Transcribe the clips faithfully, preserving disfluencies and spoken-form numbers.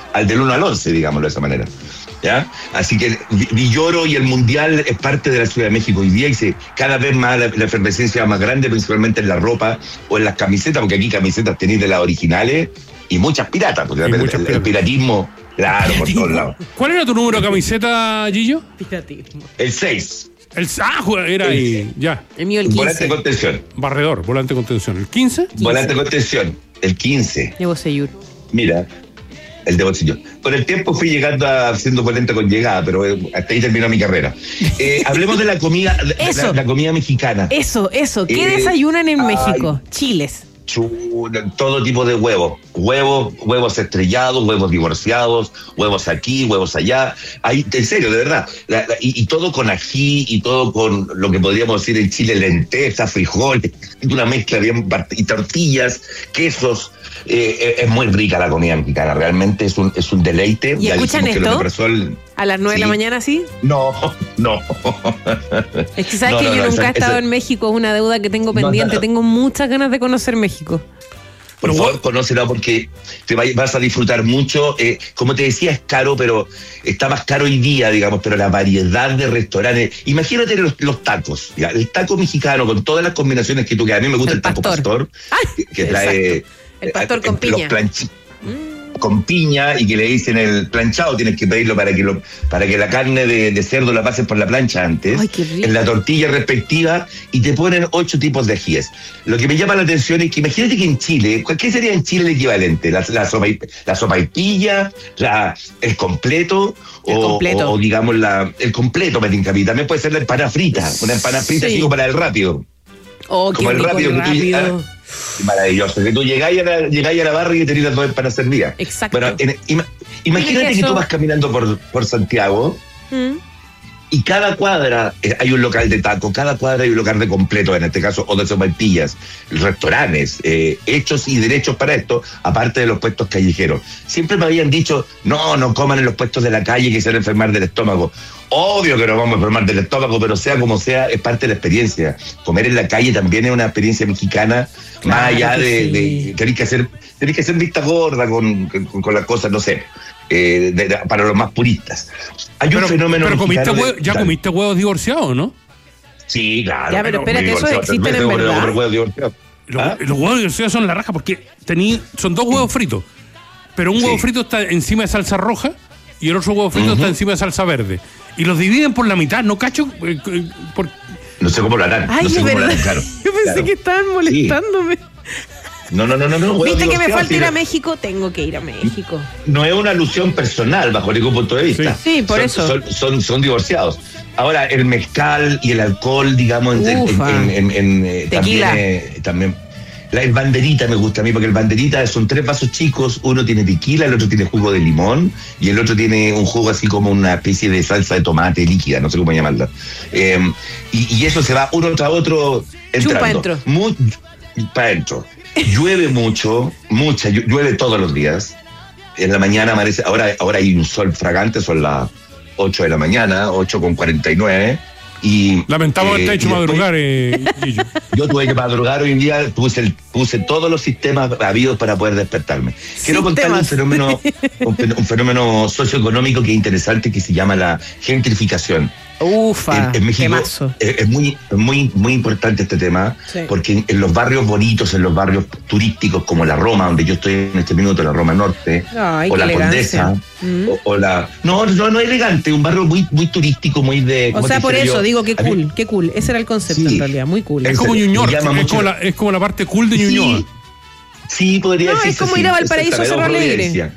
al del uno al once, digámoslo de esa manera. ¿Ya? Así que Villoro y el Mundial es parte de la Ciudad de México hoy día y se, cada vez más la, la efervescencia más grande, principalmente en la ropa o en las camisetas, porque aquí camisetas tenéis de las originales y muchas piratas, porque el, muchas el, piratas. el piratismo, claro, por todos lados. ¿Cuál era tu número de camiseta, Gillo? Piratismo. El seis. El, ah, era ahí, ya. El mío el quince. Volante de contención. Barredor, volante de contención. ¿El quince? Volante de contención. El quince. De Bocellur. Mira, el de bolsillo. Con el tiempo fui llegando a siendo volante con llegada, pero hasta ahí terminó mi carrera. Eh, hablemos de la comida, Eso. la, la comida mexicana. Eso, eso. ¿Qué Eh, desayunan en ay. México? Chiles. Chu- todo tipo de huevos, huevos, huevos estrellados, huevos divorciados, huevos aquí, huevos allá. Hay, en serio, de verdad. La- la- y, y todo con ají y todo con lo que podríamos decir en Chile, lentejas, frijoles, una mezcla bien part- y tortillas, quesos. Eh, es muy rica la comida mexicana, realmente es un es un deleite. ¿Y Ya escuchan dijimos que esto? lo que Repsol- A las nueve de la Sí. mañana, ¿sí? No, no. Es que sabes No, que no, yo no, nunca esa- he estado esa- en México, es una deuda que tengo No, no, pendiente. no. Tengo muchas ganas de conocer México. Por favor, conócela porque te va- vas a disfrutar mucho. Eh, como te decía, es caro, pero está más caro hoy día, digamos, pero la variedad de restaurantes. Imagínate los, los tacos, ¿ya? El taco mexicano con todas las combinaciones que tú quieras. A mí me gusta El el, taco pastor. pastor, Ay, que, que trae El pastor eh, con los piña. planchi- con piña y que le dicen el planchado, tienes que pedirlo para que lo, para que la carne de, de cerdo la pasen por la plancha antes, Ay, qué rico. en la tortilla respectiva, y te ponen ocho tipos de ajíes. Lo que me llama la atención es que imagínate que en Chile, ¿qué sería en Chile el equivalente? La, la, sopa, la sopaipilla, la, el completo, El o, completo. o, o digamos la, el completo, me tinca a mí. También puede ser la empanada frita, una empanada frita Sí. así como para el rápido. Oh, qué Como el rico, rápido el que tú rápido. Maravilloso, que tú llegáis a la, llegáis a la barra y tenéis las dos empanadas servidas. Exacto. Bueno, en- ima- imagínate que queso. tú vas caminando por, por Santiago Mm. y cada cuadra eh, hay un local de taco, cada cuadra hay un local de completo, en este caso, o de sopaipillas, restaurantes, eh, hechos y derechos para esto, aparte de los puestos callejeros. Siempre me habían dicho, no, no coman en los puestos de la calle que se van a enfermar del estómago. Obvio que nos vamos a enfermar del estómago, pero sea como sea, es parte de la experiencia. Comer en la calle también es una experiencia mexicana, Claro más allá que de, sí. de tenéis que hacer, tenéis que hacer vista gorda con, con, con las cosas, no sé, eh, de- de- para los más puristas. Hay un Pero, fenómeno pero comiste mexicano de- hue- ya Dale. comiste huevos divorciados, ¿no? Sí, claro. Ya, pero espérate, muy ¿esos divorciado. existen Tres en veces verdad? comer huevos divorciados. Los, ¿Ah? los huevos divorciados son la raja porque tení, son dos huevos fritos. Pero un Sí. huevo frito está encima de salsa roja y el otro huevo frito Ujú. está encima de salsa verde. Y los dividen por la mitad, ¿no cacho? Eh, eh, por- No sé cómo lo harán. Ay, no sé es cómo lo verdad. harán, claro. Yo pensé Claro. que estaban molestándome. No, no, no, no. no huevos ¿Viste que me divorciados, falta ir sí, a México? Tengo que ir a México. No es una alusión personal bajo ningún punto de vista. Sí, sí, por Son- eso. Son, son, son divorciados. Ahora, el mezcal y el alcohol, digamos, en, en- Ufa. en- en- en, eh, Tequila. también, eh, también. La el banderita me gusta a mí, porque el banderita son tres vasos chicos, uno tiene tequila, el otro tiene jugo de limón, y el otro tiene un jugo así como una especie de salsa de tomate líquida, no sé cómo llamarla. Eh, y, y eso se va uno tras otro entrando. Chupa adentro. Para adentro. Llueve mucho, mucha, llu- llueve todos los días. En la mañana amanece, ahora, ahora hay un sol fragante, son las ocho de la mañana, ocho con cuarenta y nueve. Y, Lamentamos que eh, te ha hecho y después- madrugar, eh, Gillo. Yo tuve que madrugar hoy en día, puse, el- puse todos los sistemas habidos para poder despertarme. Quiero contarles un Sistemas. fenómeno, un, fen- un fenómeno socioeconómico que es interesante, que se llama la gentrificación. Ufa, En, en México quemazo. es, es muy, muy, muy importante este tema, Sí. porque en, en los barrios bonitos, en los barrios turísticos como la Roma, donde yo estoy en este minuto, la Roma Norte, Ay, o qué la elegancia. Condesa, Mm. o, o la... No, no, no es elegante, un barrio muy, muy turístico, muy de... O ¿cómo sea, te por dijera eso yo? digo, qué A mí- cool, qué cool. Ese era el concepto Sí. en realidad, muy cool. Es Es- como me Ñuñoa, llama es mucho como, la- la, es como la parte cool de Ñuñoa. Sí, sí, podría No, es decirse como así, ir a Valparaíso, exactamente, Cerro Alegre. Providencia.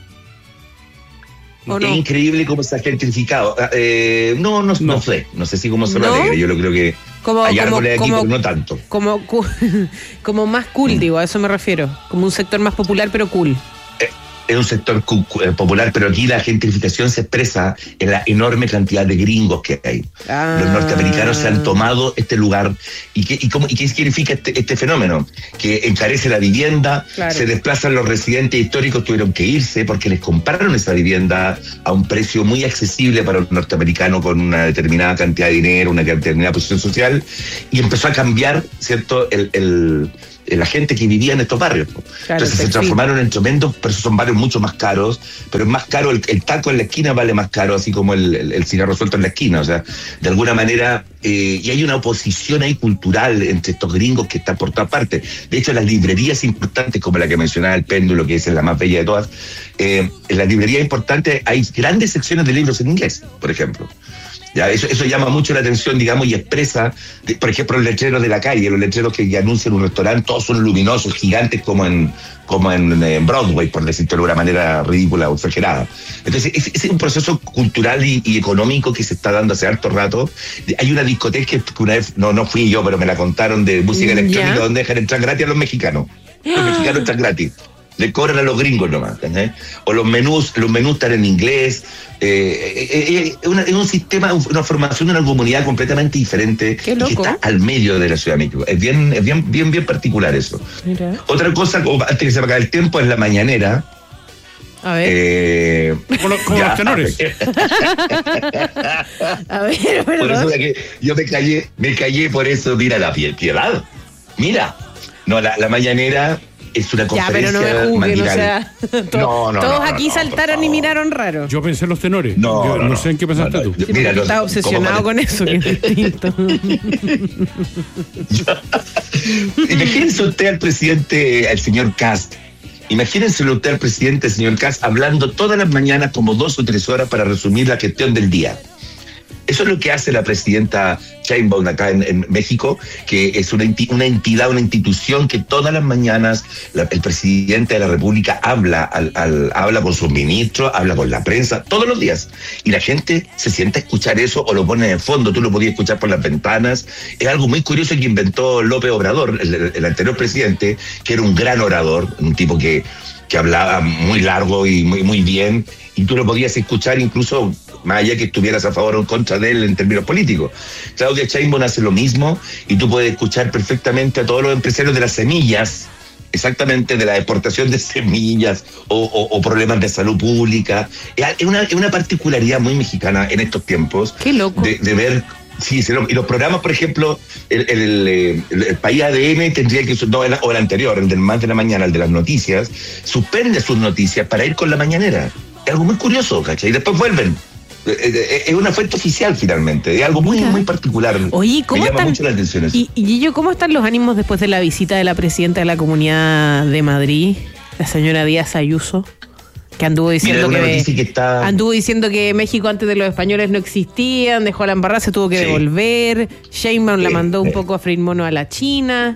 ¿O Es no? increíble cómo se ha gentrificado. Ah, eh, no, no, no, No. sé. No sé si como Cerro ¿No? Alegre. Yo lo creo que Como, hay como, árboles aquí, como, pero no tanto. como, cu- como más cool, digo, a eso me refiero. Como un sector más popular, pero cool. Es un sector cu- cu- eh, popular, pero aquí la gentrificación se expresa en la enorme cantidad de gringos que hay. Ah. Los norteamericanos se han tomado este lugar. ¿Y qué, y cómo, y qué significa este, este fenómeno? Que encarece la vivienda, Claro. se desplazan los residentes históricos, tuvieron que irse porque les compraron esa vivienda a un precio muy accesible para un norteamericano con una determinada cantidad de dinero, una determinada posición social, y empezó a cambiar, ¿cierto?, el... el eh, la gente que vivía en estos barrios. Po. Claro, Entonces se transformaron en tremendos, pero son barrios mucho más caros, pero es más caro, el, el taco en la esquina vale más caro, así como el, el, el cigarro suelto en la esquina, o sea, de alguna manera, eh, y hay una oposición ahí cultural entre estos gringos que están por todas partes. De hecho, las librerías importantes, como la que mencionaba el Péndulo, que es la más bella de todas, eh, en las librerías importantes hay grandes secciones de libros en inglés, por ejemplo. Ya, eso, eso llama mucho la atención, digamos, y expresa, de, por ejemplo, los letreros de la calle, los letreros que anuncian un restaurante, todos son luminosos, gigantes, como en como en, en Broadway, por decirlo de una manera ridícula o exagerada. Entonces, ese es un proceso cultural y, y económico que se está dando hace harto rato. Hay una discoteca que una vez, no, no fui yo, pero me la contaron, de música electrónica, ¿ya? Donde dejan entrar gratis a los mexicanos. Los mexicanos entran gratis. Le cobran a los gringos nomás, ¿entendés? O los menús, los menús están en inglés. Eh, eh, eh, una, es un sistema, una formación de una comunidad completamente diferente. Qué loco. Que está al medio de la Ciudad de México. Es bien, es bien, bien, bien particular eso. Mira. Otra cosa, antes que se me acabe el tiempo, es la mañanera. A ver. Eh, como lo, como los tenores. A ver, por eso que yo me callé, me callé por eso, mira la piedad. Mira. No, la, la mañanera es una conferencia. Ya, pero no me juzguen, o sea, to- no, no, todos no, aquí no, saltaron y miraron raro. Yo pensé en los tenores. No, yo, no, no, no sé en qué pensaste no, no, tú. yo, mira, Estás no, obsesionado con eso, que es distinto. Imagínense usted al presidente, al señor Kast. Imagínense usted al presidente, el señor Kast, hablando todas las mañanas como dos o tres horas para resumir la gestión del día. Eso es lo que hace la presidenta Sheinbaum acá en, en México, que es una, una entidad, una institución que todas las mañanas la, el presidente de la República habla, al, al, habla con sus ministros, habla con la prensa, todos los días. Y la gente se sienta a escuchar eso o lo pone de fondo, tú lo podías escuchar por las ventanas. Es algo muy curioso que inventó López Obrador, el, el anterior presidente, que era un gran orador, un tipo que, que hablaba muy largo y muy, muy bien, y tú lo podías escuchar incluso más allá que estuvieras a favor o en contra de él en términos políticos. Claudia Sheinbaum hace lo mismo y tú puedes escuchar perfectamente a todos los empresarios de las semillas, exactamente de la exportación de semillas o, o, o problemas de salud pública. Es una, es una particularidad muy mexicana en estos tiempos. Qué loco. De, de ver... Sí, y los programas, por ejemplo, el, el, el, el, el País A D N tendría que, no, el, o el anterior, el del más de la mañana, el de las noticias, suspende sus noticias para ir con la mañanera. Es algo muy curioso, ¿cachai? Y después vuelven. Es una fuente oficial finalmente, es algo muy, Mira. muy particular. Oye, ¿cómo Me llama están? mucho la atención eso. Y, y Gillo, ¿cómo están los ánimos después de la visita de la presidenta de la Comunidad de Madrid, la señora Díaz Ayuso? Que anduvo diciendo Mira, que, que está... anduvo diciendo que México antes de los españoles no existían, dejó a la embarrada, se tuvo que Sí. devolver. Sheinbaum Sí. la mandó un poco a freír mono a la China.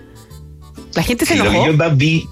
La gente se Sí, lo enojó. que yo más vi,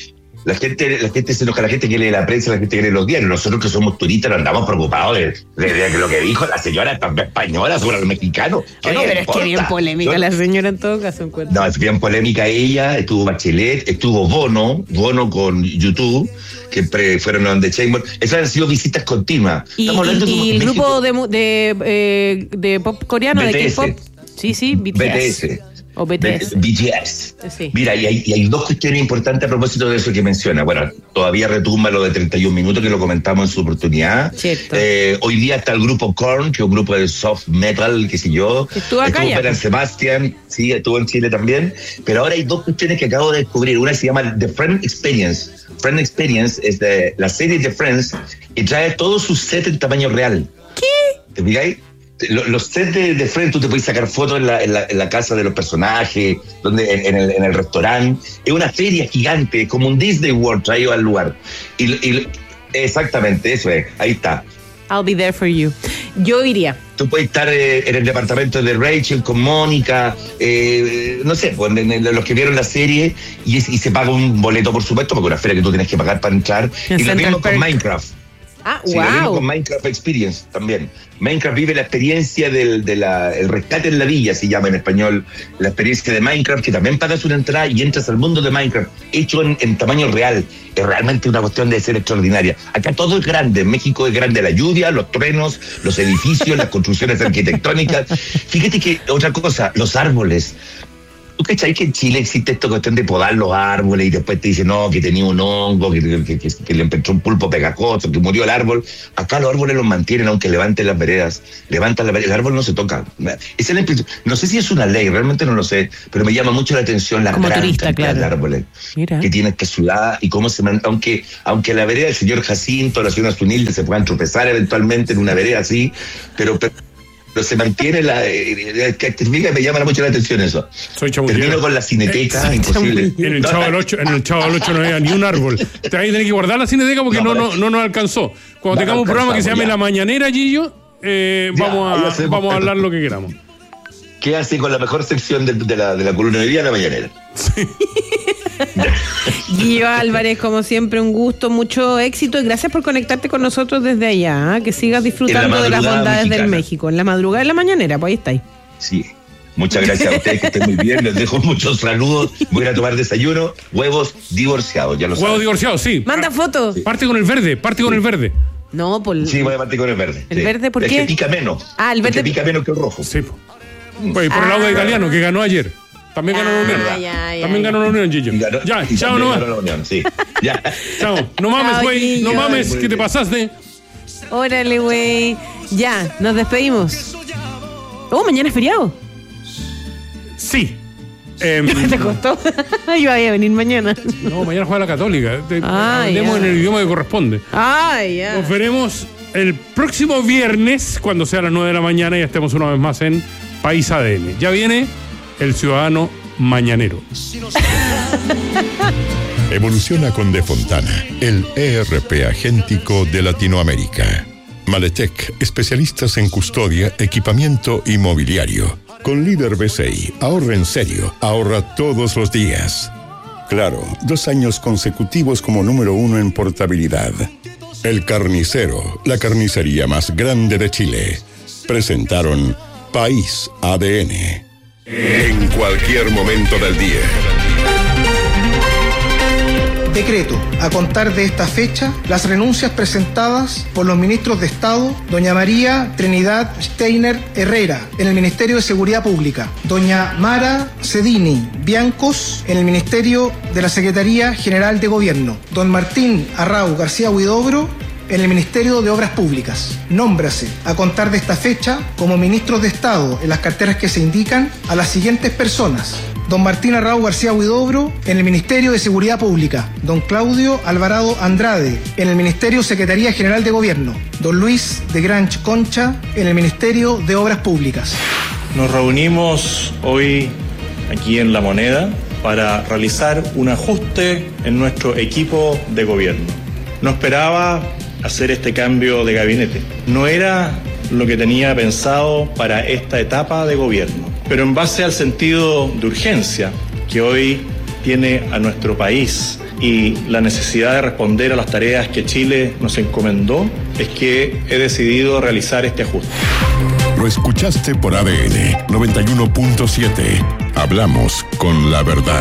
la gente, la gente se enoja, la gente que lee la prensa, la gente que lee los diarios. Nosotros que somos turistas nos andamos preocupados de, de, de lo que dijo la señora española sobre el mexicano. ¿Qué Oye, nos pero es que importa? bien polémica Yo- la señora en todo caso. encuentro. No, es bien polémica ella, estuvo Bachelet, estuvo Bono, Bono con YouTube, que pre- fueron donde Sheinbaum. Esas han sido visitas continuas. Y, Estamos hablando y- de y el México- grupo de, mu- de, eh, de pop coreano, B T de S. K-pop. Sí, sí, B T S. B T S. O B T S. B T S. Sí. Mira, y hay, y hay dos cuestiones importantes a propósito de eso que menciona. Bueno, todavía retumba lo de treinta y un minutos que lo comentamos en su oportunidad. Cierto. Eh, hoy día está el grupo Korn, que es un grupo de soft metal, qué sé yo. Estuvo acá ya. Peter Sebastian, sí, estuvo en Chile también. Pero ahora hay dos cuestiones que acabo de descubrir. Una se llama The Friend Experience. Friend Experience es de la serie de Friends y trae todos sus sets en tamaño real. ¿Qué? ¿Te fijáis? Los, los sets de, de Friends, tú te puedes sacar fotos en la, en la, en la casa de los personajes, donde, en, en el, en el restaurante. Es una feria gigante, como un Disney World traído al lugar. Y, y exactamente, eso es, ahí está. I'll be there for you. Yo iría. Tú puedes estar eh, en el departamento de Rachel con Mónica, eh, no sé, pues, en, en los que vieron la serie, y, es- y se paga un boleto, por supuesto, porque es una feria que tú tienes que pagar para entrar. En Y lo Central mismo con Perk. Minecraft. Ah, Sí, lo mismo wow. con Minecraft Experience también. Minecraft vive la experiencia del de la, el rescate en la villa, se llama en español, la experiencia de Minecraft, que también pagas una entrada y entras al mundo de Minecraft, hecho en, en tamaño real. Es realmente una cuestión de ser extraordinaria. Acá todo es grande, en México es grande la lluvia, los truenos, los edificios, las construcciones arquitectónicas. Fíjate que otra cosa, los árboles. ¿Tú cachai que en Chile existe esta cuestión de podar los árboles y después te dicen, no, que tenía un hongo, que, que, que, que le entró un pulpo pegajoso, que murió el árbol? Acá los árboles los mantienen aunque levanten las veredas, levantan las veredas, el árbol no se toca. Esa es la impresión. No sé si es una ley, realmente no lo sé, pero me llama mucho la atención la gran turista, cantidad claro. de árboles Mira. que tienen que sudar y cómo se man... aunque aunque la vereda del señor Jacinto, la señora Zunilde se puedan tropezar eventualmente en una vereda así, pero... pero Pero se mantiene la... Eh, que me llama mucho la atención eso. Soy chamullero. Termino con la cineteca, Eh, imposible. En el Chavo del ocho, en el Chavo del ocho no había ni un árbol. Te vas a tener que guardar la cineteca porque no, no, no nos alcanzó. Cuando No tengamos un programa que se llame ya. La Mañanera, Gillo, eh, Ya, vamos, ahí a, hacemos. vamos a hablar lo que queramos. ¿Qué hace con la mejor sección de, de, la, de la columna de día, La Mañanera? Guillo Álvarez, como siempre, un gusto, mucho éxito y gracias por conectarte con nosotros desde allá. ¿eh? Que sigas disfrutando de las bondades mexicana. del México. En la madrugada de La Mañanera, pues ahí estáis. Sí. Muchas gracias a ustedes, que estén muy bien. Les dejo muchos saludos. Voy a ir a tomar desayuno. Huevos divorciados, ya lo Huevos saben. divorciados, sí. Manda fotos. Sí. Parte con el verde, parte con el verde. No, por... Sí, voy a partir con el verde. ¿El sí. verde por el qué? que pica menos. Ah, el verde- que pica menos que el rojo. Sí. Pues por el lado de Italiano, que ganó ayer. También ganó la Unión. Ah, ya, ya, También ya. ganó la Unión, Gillo. Y ganó- Ya, y chao también nomás. ganó la Unión, sí. Ya. Chao. No mames, Chao, güey. No Gillo. mames, Muy que te bien. pasaste. Órale, güey. Ya, nos despedimos. Oh, mañana es feriado. Sí. Em, ¿Te costó? Iba a venir mañana. no, mañana juega la Católica. Te- Ah, Hablemos ya. en el idioma que corresponde. Ay, ya. Nos veremos el próximo viernes, cuando sea a las nueve de la mañana, y estemos una vez más en País A D N. Ya viene el ciudadano mañanero. Evoluciona con De Fontana, el E R P agéntico de Latinoamérica. Maletec, especialistas en custodia, equipamiento y mobiliario. Con Líder B C I, ahorra en serio, ahorra todos los días. Claro, dos años consecutivos como número uno en portabilidad. El Carnicero, la carnicería más grande de Chile. Presentaron País A D N. En cualquier momento del día. Decreto. A contar de esta fecha, las renuncias presentadas por los ministros de Estado, doña María Trinidad Steiner Herrera, en el Ministerio de Seguridad Pública, doña Mara Cedini Biancos, en el Ministerio de la Secretaría General de Gobierno, don Martín Arrau García Huidobro, en el Ministerio de Obras Públicas. Nómbrase, a contar de esta fecha, como ministros de Estado en las carteras que se indican, a las siguientes personas: don Martín Arrau García Huidobro, en el Ministerio de Seguridad Pública; don Claudio Alvarado Andrade, en el Ministerio Secretaría General de Gobierno; don Luis de Granch Concha, en el Ministerio de Obras Públicas. Nos reunimos hoy aquí en La Moneda para realizar un ajuste en nuestro equipo de gobierno. No esperaba hacer este cambio de gabinete. No era lo que tenía pensado para esta etapa de gobierno. Pero en base al sentido de urgencia que hoy tiene a nuestro país y la necesidad de responder a las tareas que Chile nos encomendó, es que he decidido realizar este ajuste. Lo escuchaste por A D N noventa y uno punto siete. Hablamos con la verdad.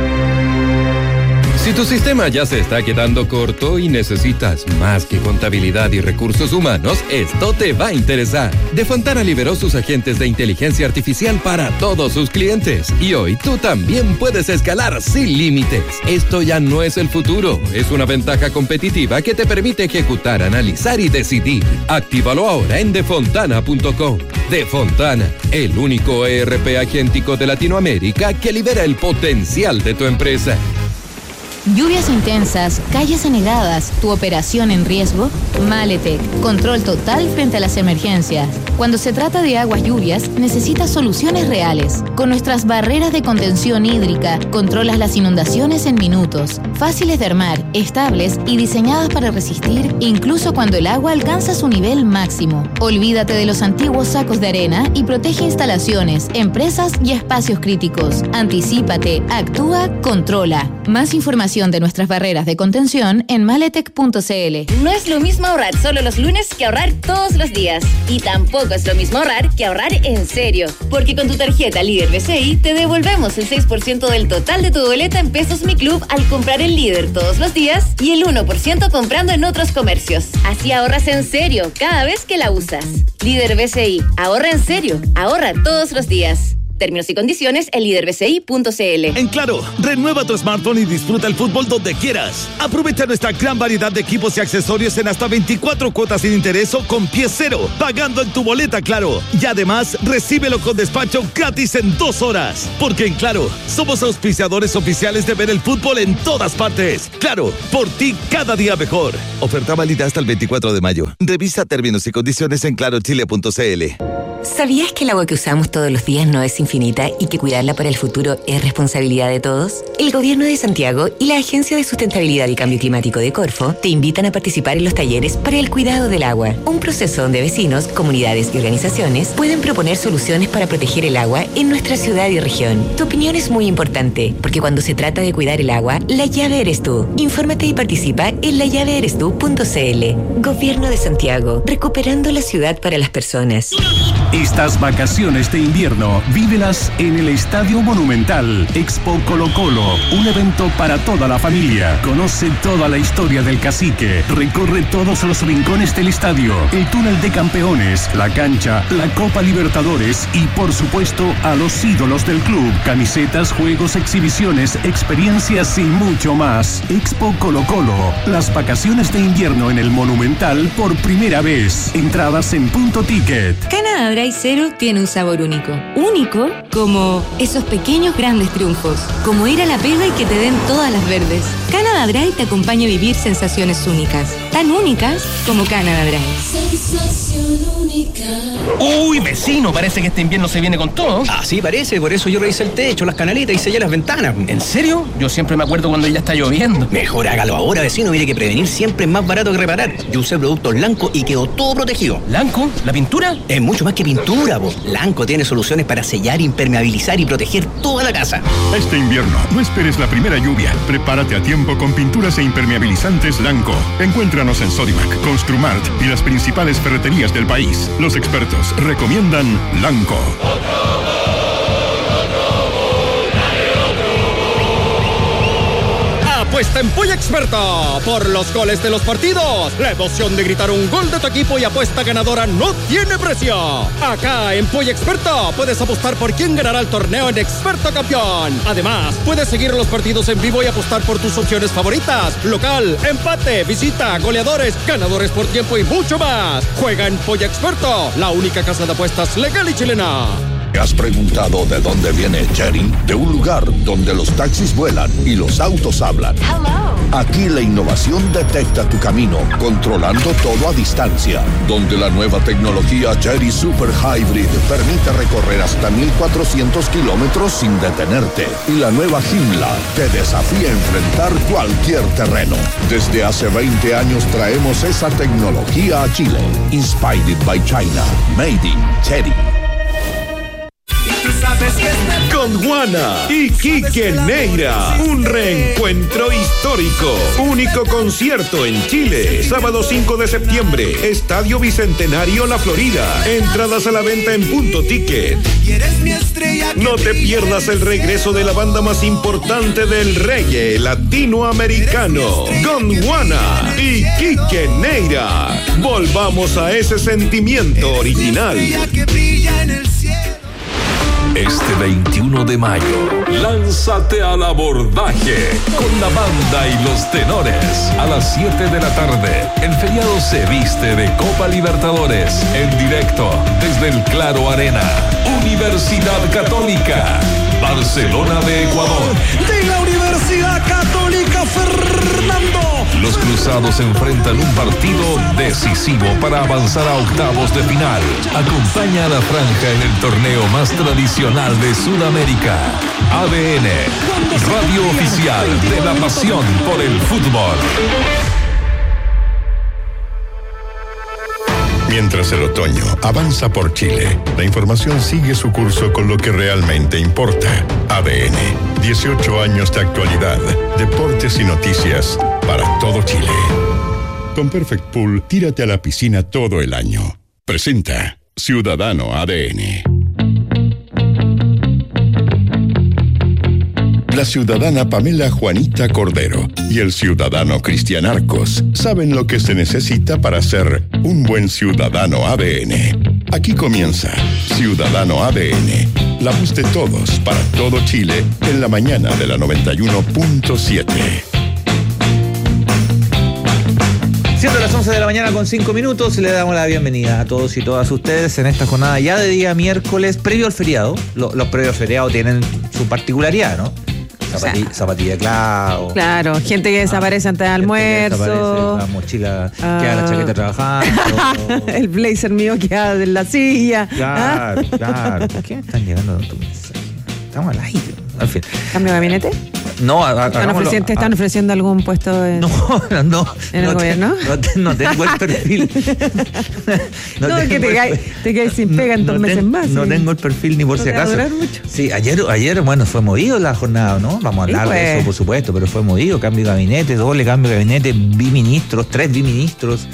Si tu sistema ya se está quedando corto y necesitas más que contabilidad y recursos humanos, esto te va a interesar. De Fontana liberó sus agentes de inteligencia artificial para todos sus clientes. Y hoy tú también puedes escalar sin límites. Esto ya no es el futuro, es una ventaja competitiva que te permite ejecutar, analizar y decidir. Actívalo ahora en defontana punto com. De Fontana, el único E R P agéntico de Latinoamérica que libera el potencial de tu empresa. Lluvias intensas, calles anegadas, tu operación en riesgo. Maletec, control total frente a las emergencias. Cuando se trata de aguas lluvias, necesitas soluciones reales. Con nuestras barreras de contención hídrica, controlas las inundaciones en minutos. Fáciles de armar, estables y diseñadas para resistir incluso cuando el agua alcanza su nivel máximo. Olvídate de los antiguos sacos de arena y protege instalaciones, empresas y espacios críticos. Anticípate, actúa, controla. Más información de nuestras barreras de contención en maletec punto c l. No es lo mismo ahorrar solo los lunes que ahorrar todos los días. Y tampoco es lo mismo ahorrar que ahorrar en serio. Porque con tu tarjeta Líder B C I te devolvemos el seis por ciento del total de tu boleta en Pesos Mi Club al comprar el Líder todos los días y el uno por ciento comprando en otros comercios. Así ahorras en serio cada vez que la usas. Líder B C I, ahorra en serio, ahorra todos los días. Términos y condiciones en líder b c i punto c l. En Claro, renueva tu smartphone y disfruta el fútbol donde quieras. Aprovecha nuestra gran variedad de equipos y accesorios en hasta veinticuatro cuotas sin interés o con pie cero, pagando en tu boleta Claro. Y además, recíbelo con despacho gratis en dos horas. Porque en Claro, somos auspiciadores oficiales de ver el fútbol en todas partes. Claro, por ti cada día mejor. Oferta válida hasta el veinticuatro de mayo. Revisa términos y condiciones en claro chile punto c l. ¿Sabías que el agua que usamos todos los días no es infinita y que cuidarla para el futuro es responsabilidad de todos? El Gobierno de Santiago y la Agencia de Sustentabilidad y Cambio Climático de Corfo te invitan a participar en los talleres para el cuidado del agua, un proceso donde vecinos, comunidades y organizaciones pueden proponer soluciones para proteger el agua en nuestra ciudad y región. Tu opinión es muy importante, porque cuando se trata de cuidar el agua, la llave eres tú. Infórmate y participa en la llave eres tú punto c l. Gobierno de Santiago, recuperando la ciudad para las personas. Estas vacaciones de invierno, vívelas en el Estadio Monumental. Expo Colo Colo, un evento para toda la familia. Conoce toda la historia del cacique. Recorre todos los rincones del estadio, el túnel de campeones, la cancha, la Copa Libertadores y, por supuesto, a los ídolos del club. Camisetas, juegos, exhibiciones, experiencias y mucho más. Expo Colo Colo, las vacaciones de invierno en el Monumental por primera vez. Entradas en Punto Ticket. Canadá Dry Zero tiene un sabor único. Único como esos pequeños grandes triunfos. Como ir a la pega y que te den todas las verdes. Canada Dry te acompaña a vivir sensaciones únicas. Tan únicas como Canada Dry. Sensación única. Uy, vecino, parece que este invierno se viene con todo. Ah, sí, parece. Por eso yo revisé el techo, las canaletas y sellé las ventanas. ¿En serio? Yo siempre me acuerdo cuando ya está lloviendo. Mejor hágalo ahora, vecino. Mire que prevenir siempre es más barato que reparar. Yo usé productos Lanco y quedó todo protegido. ¿Lanco? ¿La pintura? Es mucho más que pintura, po. Lanco tiene soluciones para sellar, impermeabilizar y proteger toda la casa. Este invierno, no esperes la primera lluvia. Prepárate a tiempo con pinturas e impermeabilizantes Lanco. Encuéntranos en Sodimac, Construmart y las principales ferreterías del país. Los expertos recomiendan Lanco. Apuesta en Polla Experta por los goles de los partidos. La emoción de gritar un gol de tu equipo y apuesta ganadora no tiene precio. Acá en Polla Experta puedes apostar por quién ganará el torneo en Experto Campeón. Además, puedes seguir los partidos en vivo y apostar por tus opciones favoritas: local, empate, visita, goleadores, ganadores por tiempo y mucho más. Juega en Polla Experto, la única casa de apuestas legal y chilena. ¿Te has preguntado de dónde viene Chery? De un lugar donde los taxis vuelan y los autos hablan. Hello. Aquí la innovación detecta tu camino, controlando todo a distancia. Donde la nueva tecnología Chery Super Hybrid permite recorrer hasta mil cuatrocientos kilómetros sin detenerte. Y la nueva Joomla te desafía a enfrentar cualquier terreno. Desde hace veinte años traemos esa tecnología a Chile. Inspired by China. Made in Chery. Con Juana y Quique Neira, un reencuentro histórico, único concierto en Chile, sábado cinco de septiembre, Estadio Bicentenario La Florida, entradas a la venta en Punto Ticket. No te pierdas el regreso de la banda más importante del reggae latinoamericano, Gondwana y Quique Neira. Volvamos a ese sentimiento original. Este veintiuno de mayo, lánzate al abordaje con la banda y los tenores. A las siete de la tarde, el feriado se viste de Copa Libertadores en directo desde el Claro Arena. Universidad Católica, Barcelona de Ecuador. De la Universidad Católica, Fernando. Los cruzados enfrentan un partido decisivo para avanzar a octavos de final. Acompaña a la franja en el torneo más tradicional de Sudamérica. A D N, radio oficial de la pasión por el fútbol. Mientras el otoño avanza por Chile, la información sigue su curso con lo que realmente importa. A D N, dieciocho años de actualidad, deportes y noticias para todo Chile. Con Perfect Pool, tírate a la piscina todo el año. Presenta Ciudadano A D N. La ciudadana Pamela Juanita Cordero y el ciudadano Cristian Arcos saben lo que se necesita para ser un buen ciudadano A D N. Aquí comienza Ciudadano A D N. La voz de todos para todo Chile en la mañana de la noventa y uno punto siete. Siendo las once de la mañana con cinco minutos, le damos la bienvenida a todos y todas ustedes en esta jornada ya de día miércoles, previo al feriado. Los, los previos feriados tienen su particularidad, ¿no? Zapatilla, zapatilla de clavo. Claro, gente que desaparece ah, antes del almuerzo. Desaparece, la mochila, ah. queda la chaqueta trabajando. El blazer mío queda en la silla. Claro, ah. claro. ¿Por qué me están llegando tu mensaje? Estamos al aire. Al fin. ¿Cambio de gabinete? No, a, a, ¿Están ofreciendo, ¿Te están ofreciendo algún puesto en, no, no, en el no gobierno? Te, no, te, no tengo el perfil. No, no es que te caes te sin pega en dos no meses ten, más. No ¿sí? tengo el perfil ni por no si acaso. Va a durar mucho. Sí, ayer, ayer, bueno, fue movido la jornada, ¿no? Vamos a hablar sí, pues. de eso, por supuesto, pero fue movido, cambio de gabinete, doble cambio de gabinete, biministros, tres biministros.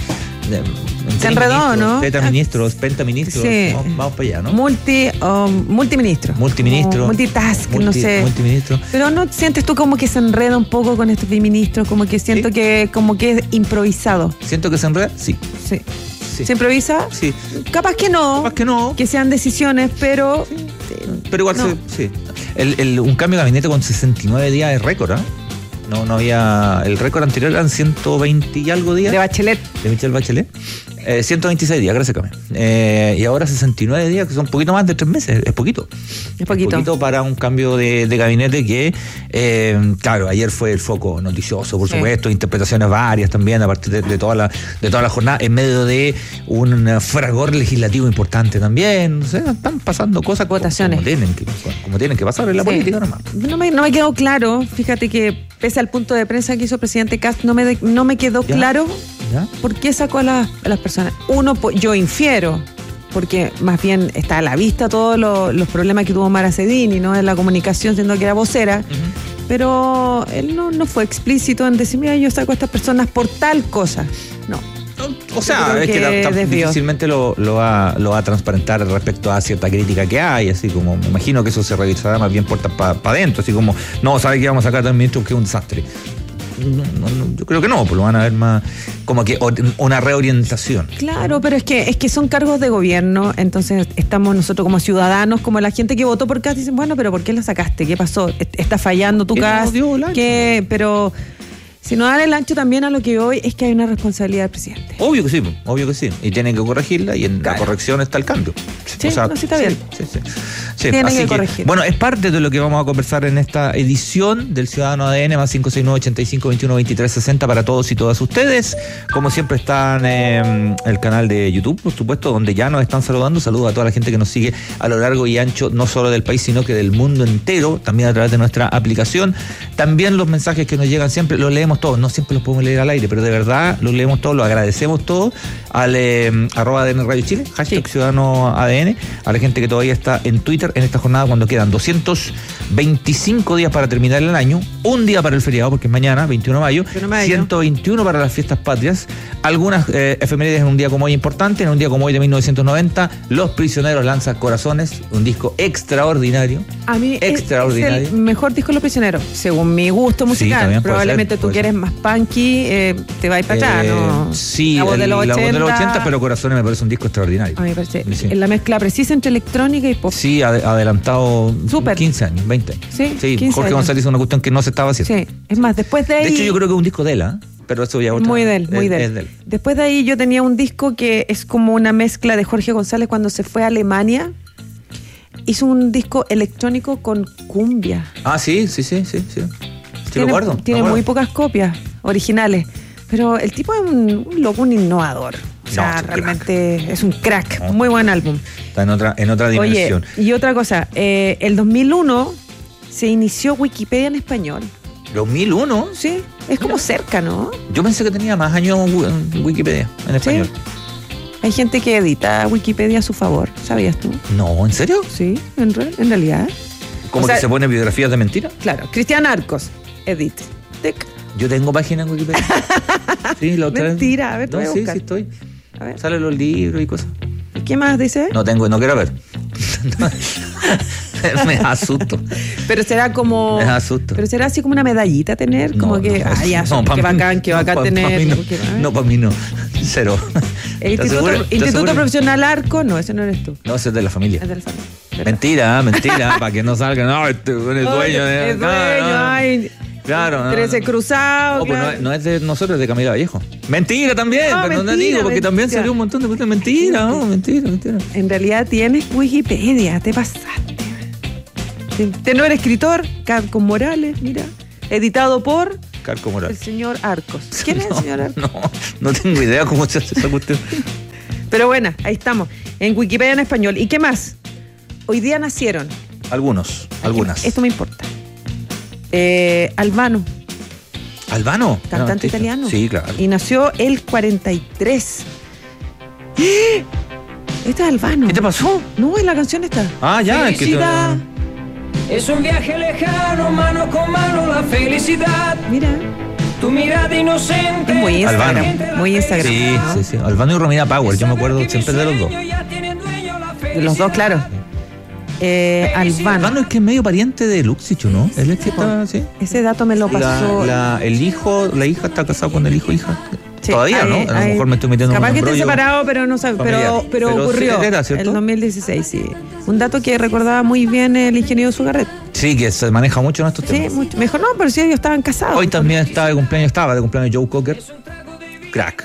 Se enredó, ¿no? Tetaministros, pentaministros. Sí. Vamos, vamos para allá, ¿no? Multi, um, multiministro. Multiministro. Multitask, multi, no sé. Multiministro. Pero ¿no sientes tú como que se enreda un poco con estos biministros? Como que siento ¿Sí? que como que es improvisado. ¿Siento que se enreda? Sí. Sí. sí. ¿Se improvisa? Sí. Capaz que no. Capaz que no. Que sean decisiones, pero... Sí. Pero igual no. se, sí. El, el, un cambio de gabinete con sesenta y nueve días es récord, ¿eh? No, no había... El récord anterior eran ciento veinte y algo días. De Bachelet. De Michelle Bachelet. Eh, ciento veintiséis días, gracias, Carmen. Eh, y ahora sesenta y nueve días, que son un poquito más de tres meses. Es poquito. Es poquito. Es poquito para un cambio de, de gabinete que, eh, claro, ayer fue el foco noticioso, por sí. supuesto, interpretaciones varias también a partir de, de, toda la, de toda la jornada, en medio de un fragor legislativo importante también. O sea, están pasando cosas Votaciones. Como, tienen que, como tienen que pasar en la sí. política nomás. No me, no me quedó claro, fíjate que pese al punto de prensa que hizo el presidente Kast, no me, de, no me quedó ¿Ya? claro ¿Ya? por qué sacó a, la, a las personas. Uno, yo infiero, porque más bien está a la vista todos los, los problemas que tuvo Mara Cedini, ¿no? En la comunicación, siendo que era vocera, uh-huh. pero él no, no fue explícito en decir, mira, yo saco a estas personas por tal cosa. No. O sea, es que, que la, difícilmente lo, lo, va, lo va a transparentar respecto a cierta crítica que hay, así como, me imagino que eso se revisará más bien puertas para pa adentro, así como, no, ¿sabe que vamos a sacar al ministro que es un desastre? No, no, no, yo creo que no, pues lo van a ver más como que una reorientación. Claro, pero es que es que son cargos de gobierno, entonces estamos nosotros como ciudadanos, como la gente que votó por Kast, dicen, bueno, pero ¿por qué la sacaste? ¿Qué pasó? ¿Está fallando tu Kast? ¿Qué? Pero si no dan el ancho también a lo que hoy es que hay una responsabilidad del presidente. Obvio que sí, obvio que sí. Y tienen que corregirla y en claro. la corrección está el cambio. Sí, o sea, no, sí está bien. Sí, sí, sí. sí tienen así que que corregir. Bueno, es parte de lo que vamos a conversar en esta edición del Ciudadano A D N, más cinco seis nueve, ochenta y cinco, veintiuno, veintitrés, sesenta para todos y todas ustedes. Como siempre está en eh, el canal de YouTube, por supuesto, donde ya nos están saludando. Saludos a toda la gente que nos sigue a lo largo y ancho, no solo del país, sino que del mundo entero, también a través de nuestra aplicación. También los mensajes que nos llegan siempre, los leemos todos, no siempre los podemos leer al aire, pero de verdad los leemos todos, los agradecemos todos al eh, arroba A D N Radio Chile, hashtag sí. Ciudadano A D N, a la gente que todavía está en Twitter en esta jornada cuando quedan doscientos veinticinco días para terminar el año, un día para el feriado porque es mañana, veintiuno de mayo, ciento veintiuno para las fiestas patrias, algunas eh, efemérides en un día como hoy importante, en un día como hoy de mil novecientos noventa, Los Prisioneros lanza Corazones, un disco extraordinario. A mí extraordinario. Es el mejor disco de Los Prisioneros, según mi gusto musical. Sí, probablemente ser, tú que eres más punky, eh, te vas para allá, eh, ¿no? Sí, la voz, el, de los la voz de los ochenta, pero Corazones me parece un disco extraordinario. A mí me parece sí. la mezcla precisa entre electrónica y pop. Sí, ad, adelantado Super. quince años, veinte. Sí, sí quince Jorge años. González hizo una cuestión que no se estaba haciendo. Sí, es más, después de ahí... De hecho, yo creo que es un disco de él, ¿eh? Pero eso ya otra, muy de él, muy es, de él. Es de él. Después de ahí yo tenía un disco que es como una mezcla de Jorge González cuando se fue a Alemania. Hizo un disco electrónico con cumbia. Ah, sí, sí, sí, sí, sí. Sí, tiene, lo guardo. Tiene lo guardo. muy pocas copias originales. Pero el tipo es un, un loco, un innovador. O sea, no, realmente crack. Es un crack. No. Muy buen álbum. Está en otra, en otra dimensión. Oye, y otra cosa, eh, el dos mil uno se inició Wikipedia en español. ¿dos mil uno? Sí, es como cerca, ¿no? Yo pensé que tenía más años Wikipedia en español. ¿Sí? Hay gente que edita Wikipedia a su favor, ¿sabías tú? No, ¿en serio? Sí, en, re- en realidad. ¿Cómo o sea, que se pone biografías de mentira? Claro, Cristian Arcos, edit. Tic. Yo tengo página en Wikipedia. Sí, la otra Mentira, a ver, te no, voy a sí, buscar. sí estoy. A ver. Salen los libros y cosas. ¿Y qué más dice? No tengo, no quiero ver. Me asusto. Pero será como. Me asusto. Pero será así como una medallita tener, como no, que. No, ah, ya, no, qué bacán, qué bacán no, tener. Para mí no, porque, no, para mí no. Cero. El Instituto, Instituto Profesional Arco, no, ese no eres tú. No, ese es de la familia. Es de la familia. Mentira, mentira, para que no salga. No, este es el dueño. El de, dueño, no, no. ay. Claro, no, trece no. cruzados. No, pues claro. no, es- no es de nosotros, es de Camila Vallejo. Mentira también, No, pero no mentira, digo, porque mentira. también salió un montón de cosas. Mentira, no, mentira, mentira. En realidad tienes Wikipedia, te pasaste. Te- Tenor escritor, Carco Morales, mira. Editado por Carco el Morales. señor Arcos. ¿Quién es el señor Arcos? No, no tengo idea cómo se hace esa cuestión. Pero bueno, ahí estamos. En Wikipedia en español. ¿Y qué más? Hoy día nacieron. Algunos, algunas. Esto me importa. Eh, Albano, ¿Albano? cantante artista. italiano. Sí, claro. Y nació el cuarenta y tres. ¡Eh! Este es Albano. ¿Qué te pasó? No, es la canción esta. Ah, ya, es que te- Felicidad. Es un viaje lejano, mano con mano, la felicidad. Mira. Tu mirada inocente. Es muy Instagram. Albano. Muy Instagram. Sí, ¿no? sí, sí. Albano y Romina Power, yo me acuerdo siempre de los dos. De los dos, claro. Eh, Albano. Albano es que es medio pariente de Luxich, ¿no? Él es que está, sí. Ese dato me lo pasó. La, la- el hijo, la hija está casado con el hijo, hija. Sí, Todavía, hay- ¿no? A lo hay- mejor me estoy metiendo en Capaz un que esté embrollo separado, pero no sabe, pero, familiar. pero, Pero ocurrió. sí, era, el ¿cierto? dos mil dieciséis, sí. Un dato que recordaba muy bien el ingeniero Sugarret. Sí, que se maneja mucho en estos Sí, temas. mucho. Mejor no, pero sí ellos estaban casados. Hoy también estaba de cumpleaños, estaba de cumpleaños Joe Cocker. Crack.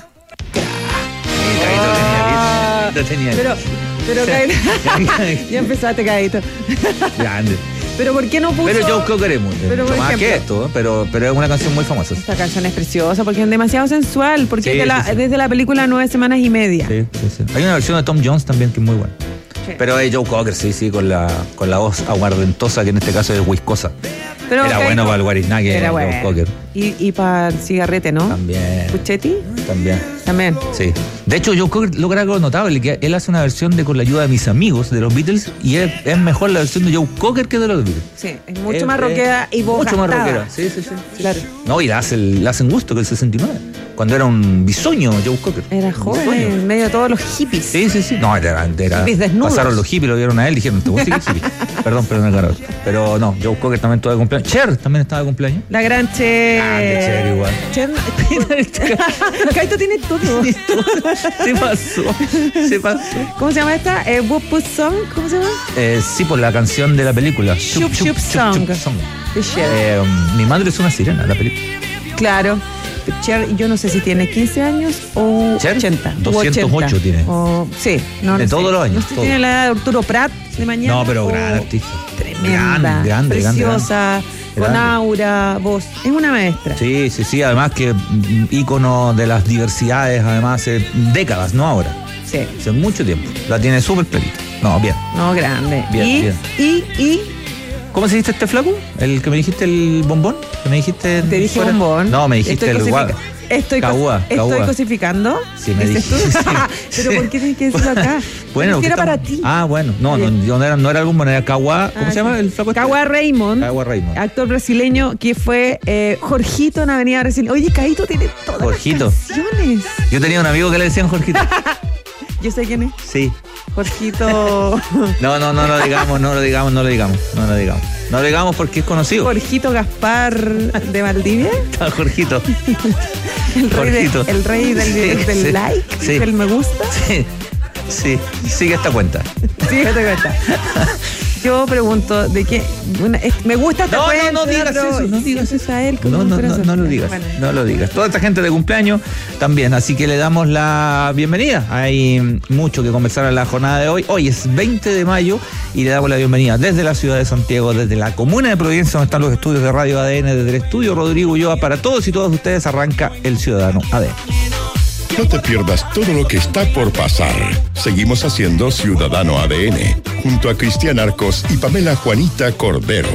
Ah, Lo tenía. pero, pero Caíto- ya empezaste, Caíto. Grande. Pero ¿por qué no puso? Pero Joe Cocker es muy Pero, por mucho más ejemplo- que esto, ¿eh? pero, pero es una canción muy famosa. Esta canción es preciosa porque es demasiado sensual, porque Sí, es de la- sí, sí. desde la película Nueve Semanas y Media. Sí, sí, sí. Hay una versión de Tom Jones también que es muy buena. Sí. Pero es Joe Cocker, sí, sí, con la, con la voz aguardentosa, que en este caso es whiskosa. Pero, Era Caíto- bueno para el Guariznaque, Era Joe bueno. Cocker. Y, y para el cigarrete, ¿no? También. Puchetti, También. también. Sí. De hecho, Joe Cocker logra algo notable, que él hace una versión de Con la ayuda de mis amigos de los Beatles y es, es mejor la versión de Joe Cocker que de los Beatles. Sí, es mucho Es- más es rockera y voz Mucho más gastada. rockera. Sí, sí, sí. Claro. No, y la hace, el- la hacen gusto que el sesenta y nueve, cuando era un bisoño Joe Cocker. Era joven, Bisoño. en medio de todos los hippies. Sí, sí, sí. No, era, era Hippies desnudos. pasaron los hippies, lo vieron a él, dijeron, te voy a seguir hippie. Perdón, perdón, claro. Pero no, Joe Cocker también estaba de cumpleaños. Cher también estaba de cumpleaños. La gran Cher. Grande Cher igual. Cher. Kaito tiene todo. Se pasó, se pasó. ¿Cómo se llama esta? Eh, Whoop Whoop Song. ¿Cómo se llama? Eh, sí, por la canción de la película. Chup Chup Song. De Cher. Eh, mi madre es una sirena, la película. Claro. Cher, yo no sé si tiene quince años o Cher, ochenta. u doscientos ocho ochenta. tiene. O, sí, no, De no todos sé. los años, No sé si todo. tiene la edad de Arturo Prat de mañana. No, pero o gran artista. Tremenda. Gran, grande, preciosa, grande. con Grande. aura, voz. Es una maestra. Sí, sí, sí. Además que mm, ícono de las diversidades, además, hace décadas, no ahora. Sí. Hace mucho tiempo. La tiene súper clarita. No, bien. No, grande. Bien, y, bien. y, y, ¿Cómo se dijiste este flaco? ¿El que me dijiste el bombón? ¿Que me dijiste? te dije fuera? bombón. No, me dijiste Estoy el cosifica- gua- Estoy, cos- Cagua, estoy cagua. cosificando. Sí, me ¿Dices dijiste. tú? Pero ¿por qué tienes que decirlo acá? Bueno, Porque ¿qué era estamos? para ti. Ah, bueno. No, no, yo no era, no era el bombón, era Cagua. ¿Cómo Ah, se llama el flaco? este? Cagua Raymond, Cagua Raymond. actor brasileño que fue eh, Jorgito en Avenida Brasil. Oye, Caíto tiene todas Jorgito. las canciones. Yo tenía un amigo que le decían Jorgito. Yo sé quién es. Sí. Jorgito. No, no, no lo digamos, no lo digamos, no lo digamos, no lo digamos. No lo digamos porque es conocido. Jorgito Gaspar de Valdivia. Está Jorgito. El rey, de- Jorgito. el rey del, Sí, del sí, like, sí. del me gusta. Sí, sí, sigue esta cuenta. Sí, te cuenta. Yo pregunto, ¿de qué? Una- es- me gusta esta No, no, cuenta, no digas pero eso, no digas siempre está él con No, un no, no, corazón. no lo digas, Bueno. no lo digas. Toda esta gente de cumpleaños también, así que le damos la bienvenida. Hay mucho que conversar en la jornada de hoy. Hoy es veinte de mayo y le damos la bienvenida desde la ciudad de Santiago, desde la comuna de Providencia, donde están los estudios de Radio A D N, desde el estudio Rodrigo Ulloa. Para todos y todas ustedes arranca El Ciudadano A D N. No te pierdas todo lo que está por pasar. Seguimos haciendo Ciudadano A D N, junto a Cristian Arcos y Pamela Juanita Cordero.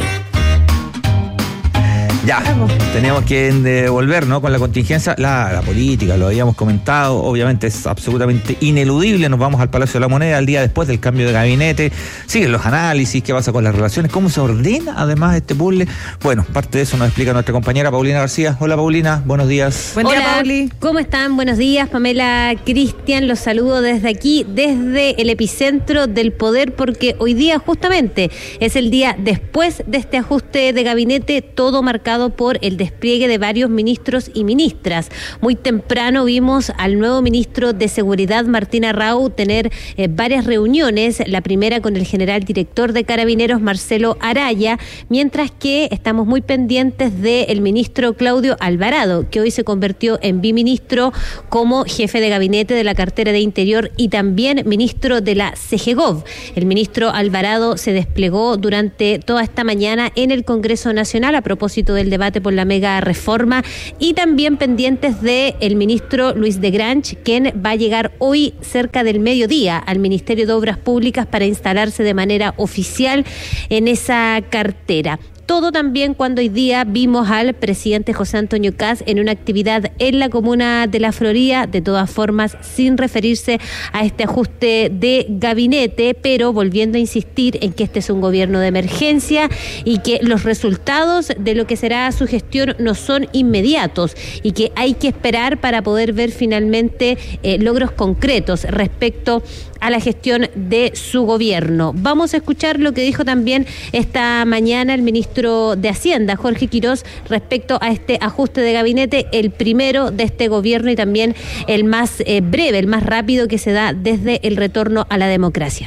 Ya, tenemos que eh, volver, ¿no? Con la contingencia, la, la política, lo habíamos comentado, obviamente es absolutamente ineludible. Nos vamos al Palacio de la Moneda el día después del cambio de gabinete. Siguen los análisis, qué pasa con las relaciones, cómo se ordena además este puzzle. Bueno, parte de eso nos explica nuestra compañera Paulina García. Hola Paulina, buenos días. Buen día, Hola, Pauli. ¿cómo están? Buenos días, Pamela, Cristian, los saludo desde aquí, desde el epicentro del poder, porque hoy día justamente es el día después de este ajuste de gabinete, todo marcado marcado por el despliegue de varios ministros y ministras. Muy temprano vimos al nuevo ministro de Seguridad, Martín Arrau, tener eh, varias reuniones, la primera con el general director de Carabineros, Marcelo Araya, mientras que estamos muy pendientes del ministro Claudio Alvarado, que hoy se convirtió en biministro como jefe de gabinete de la cartera de Interior y también ministro de la CEGEGOV. El ministro Alvarado se desplegó durante toda esta mañana en el Congreso Nacional a propósito del debate por la mega reforma, y también pendientes del ministro Luis de Grange, quien va a llegar hoy cerca del mediodía al Ministerio de Obras Públicas para instalarse de manera oficial en esa cartera. Todo también cuando hoy día vimos al presidente José Antonio Kast en una actividad en la comuna de La Florida, de todas formas sin referirse a este ajuste de gabinete, pero volviendo a insistir en que este es un gobierno de emergencia y que los resultados de lo que será su gestión no son inmediatos y que hay que esperar para poder ver finalmente eh, logros concretos respecto a la gestión de su gobierno. Vamos a escuchar lo que dijo también esta mañana el ministro de Hacienda, Jorge Quirós, respecto a este ajuste de gabinete, el primero de este gobierno y también el más eh, breve, el más rápido que se da desde el retorno a la democracia.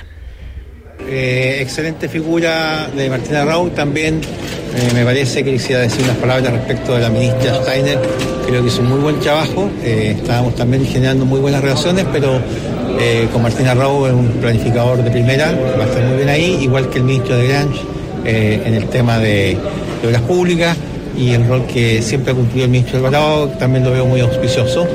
Eh, excelente figura de Martín Arrau. También eh, me parece que quisiera decir unas palabras respecto de la ministra Steiner. Creo que hizo un muy buen trabajo. Eh, estábamos también generando muy buenas relaciones, pero eh, con Martín Arrau es un planificador de primera, va a estar muy bien ahí, igual que el ministro de Grange eh, en el tema de, de obras públicas, y el rol que siempre ha cumplido el ministro Alvarado también lo veo muy auspicioso.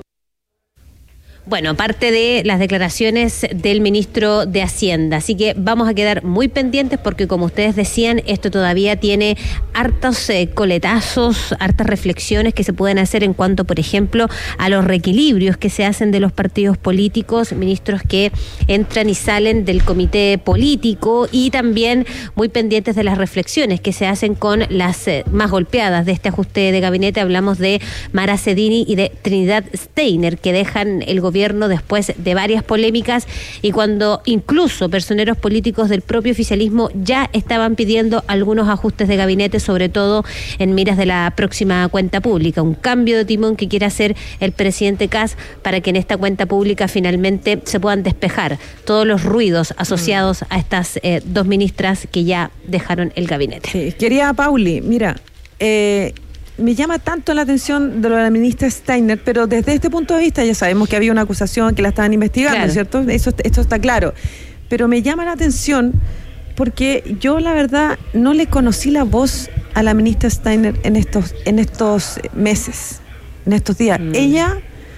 Bueno, parte de las declaraciones del ministro de Hacienda, así que vamos a quedar muy pendientes porque, como ustedes decían, esto todavía tiene hartos eh, coletazos, hartas reflexiones que se pueden hacer en cuanto, por ejemplo, a los reequilibrios que se hacen de los partidos políticos, ministros que entran y salen del comité político, y también muy pendientes de las reflexiones que se hacen con las eh, más golpeadas de este ajuste de gabinete. Hablamos de Mara Cedini y de Trinidad Steiner, que dejan el gobierno gobierno después de varias polémicas y cuando incluso personeros políticos del propio oficialismo ya estaban pidiendo algunos ajustes de gabinete, sobre todo en miras de la próxima cuenta pública, un cambio de timón que quiere hacer el presidente Kast para que en esta cuenta pública finalmente se puedan despejar todos los ruidos asociados mm. a estas eh, dos ministras que ya dejaron el gabinete. Sí, querida Pauli, mira, eh, me llama tanto la atención de lo de la ministra Steiner, pero desde este punto de vista ya sabemos que había una acusación, que la estaban investigando, claro. ¿Cierto? Eso, esto está claro. Pero me llama la atención porque yo, la verdad, no le conocí la voz a la ministra Steiner en estos, en estos meses, en estos días. Mm. Ella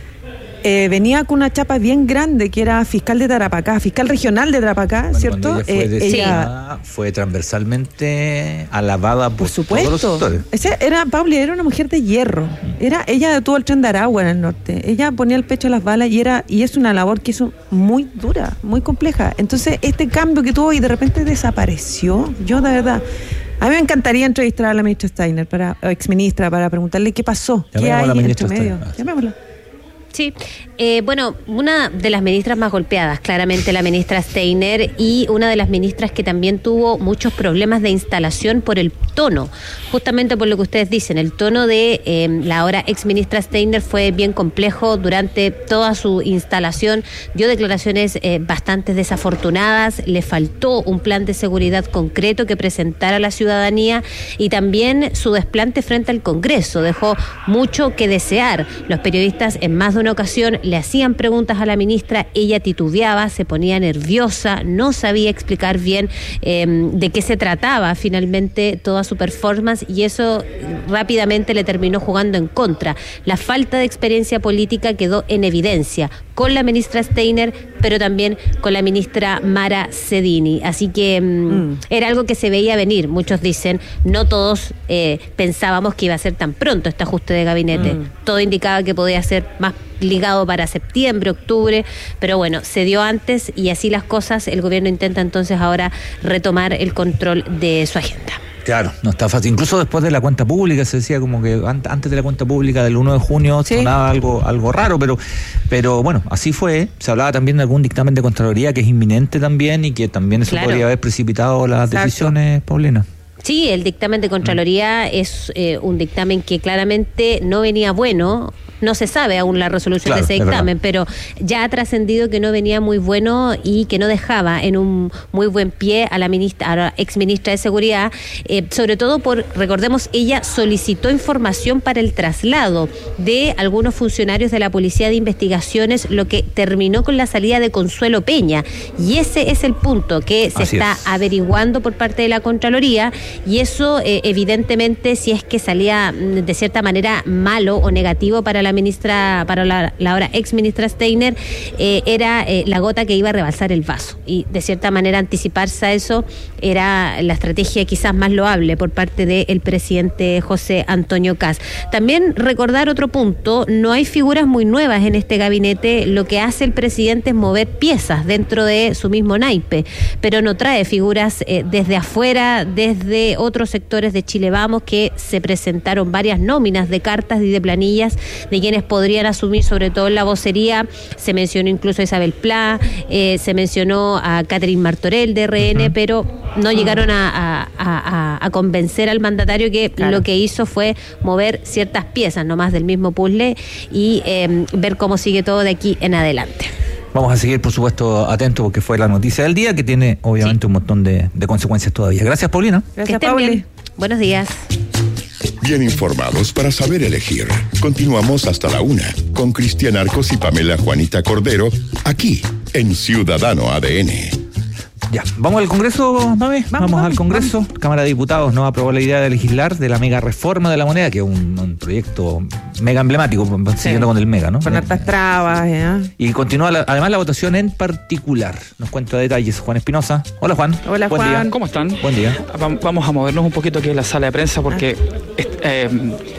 eh, venía con una chapa bien grande, que era fiscal de Tarapacá, fiscal regional de Tarapacá, bueno, ¿cierto? Ella fue, eh, ella fue transversalmente alabada por, por supuesto. Todos los sectores. Esa era, Pauli, era una mujer de hierro. Era, ella detuvo el tren de Aragua en el norte. Ella ponía el pecho a las balas y era, y es una labor que hizo muy dura, muy compleja. Entonces, este cambio que tuvo y de repente desapareció, yo de verdad. A mí me encantaría entrevistar a la ministra Steiner, para, exministra, para preguntarle qué pasó, qué hay entre medio. Llamémosla. Sí, eh, bueno, una de las ministras más golpeadas, claramente la ministra Steiner, y una de las ministras que también tuvo muchos problemas de instalación por el tono, justamente por lo que ustedes dicen, el tono de eh, la ahora ex ministra Steiner fue bien complejo durante toda su instalación, dio declaraciones eh, bastante desafortunadas, le faltó un plan de seguridad concreto que presentara a la ciudadanía y también su desplante frente al Congreso, dejó mucho que desear. Los periodistas en más de una ocasión le hacían preguntas a la ministra, ella titubeaba, se ponía nerviosa, no sabía explicar bien eh, de qué se trataba finalmente toda su performance, y eso rápidamente le terminó jugando en contra. La falta de experiencia política quedó en evidencia con la ministra Steiner, pero también con la ministra Mara Cedini. Así que mm, mm. era algo que se veía venir, muchos dicen, no todos eh, pensábamos que iba a ser tan pronto este ajuste de gabinete. Mm. Todo indicaba que podía ser más ligado para septiembre, octubre, pero bueno, se dio antes y así las cosas. El gobierno intenta entonces ahora retomar el control de su agenda. Claro, no está fácil. Incluso después de la cuenta pública, se decía como que antes de la cuenta pública del uno de junio ¿sí? sonaba algo, algo raro, pero, pero bueno, así fue. Se hablaba también de algún dictamen de Contraloría que es inminente también y que también eso claro. podría haber precipitado las Exacto. decisiones, Paulina. Sí, el dictamen de Contraloría es eh, un dictamen que claramente no venía bueno. No se sabe aún la resolución Claro, de ese es dictamen, pero ya ha trascendido que no venía muy bueno y que no dejaba en un muy buen pie a la ministra, a la ex ministra de Seguridad, eh, sobre todo por, recordemos, ella solicitó información para el traslado de algunos funcionarios de la Policía de Investigaciones, lo que terminó con la salida de Consuelo Peña. Y ese es el punto que se Así está es. averiguando por parte de la Contraloría, y eso eh, evidentemente, si es que salía mm, de cierta manera malo o negativo para la ministra, para la, la ahora ex ministra Steiner, eh, era eh, la gota que iba a rebalsar el vaso, y de cierta manera anticiparse a eso era la estrategia quizás más loable por parte del presidente José Antonio Kast. También recordar otro punto: no hay figuras muy nuevas en este gabinete. Lo que hace el presidente es mover piezas dentro de su mismo naipe, pero no trae figuras eh, desde afuera, desde otros sectores de Chile Vamos, que se presentaron varias nóminas de cartas y de planillas de quienes podrían asumir, sobre todo en la vocería. Se mencionó incluso a Isabel Pla, eh, se mencionó a Catherine Martorell de R N, uh-huh. pero no llegaron a, a, a, a convencer al mandatario, que claro. lo que hizo fue mover ciertas piezas nomás del mismo puzzle y eh, ver cómo sigue todo de aquí en adelante. Vamos a seguir, por supuesto, atentos, porque fue la noticia del día, que tiene obviamente sí. un montón de, de consecuencias todavía. Gracias, Paulina. Gracias, Pauli. Buenos días. Bien informados para saber elegir. Continuamos hasta la una con Cristian Arcos y Pamela Juanita Cordero, aquí en Ciudadano A D N. Ya, vamos al Congreso, mami. Vamos, vamos, vamos al Congreso. Vamos. Cámara de Diputados no aprobó la idea de legislar de la mega reforma de la moneda, que es un, un proyecto mega emblemático, sí. siguiendo con el mega, ¿no? Con hartas trabas, ¿eh? Y continúa la, además la votación en particular. Nos cuenta detalles Juan Espinosa. Hola, Juan. Hola, Buen Juan. Día. ¿Cómo están? Buen día. Vamos a movernos un poquito aquí en la sala de prensa, porque ah. eh,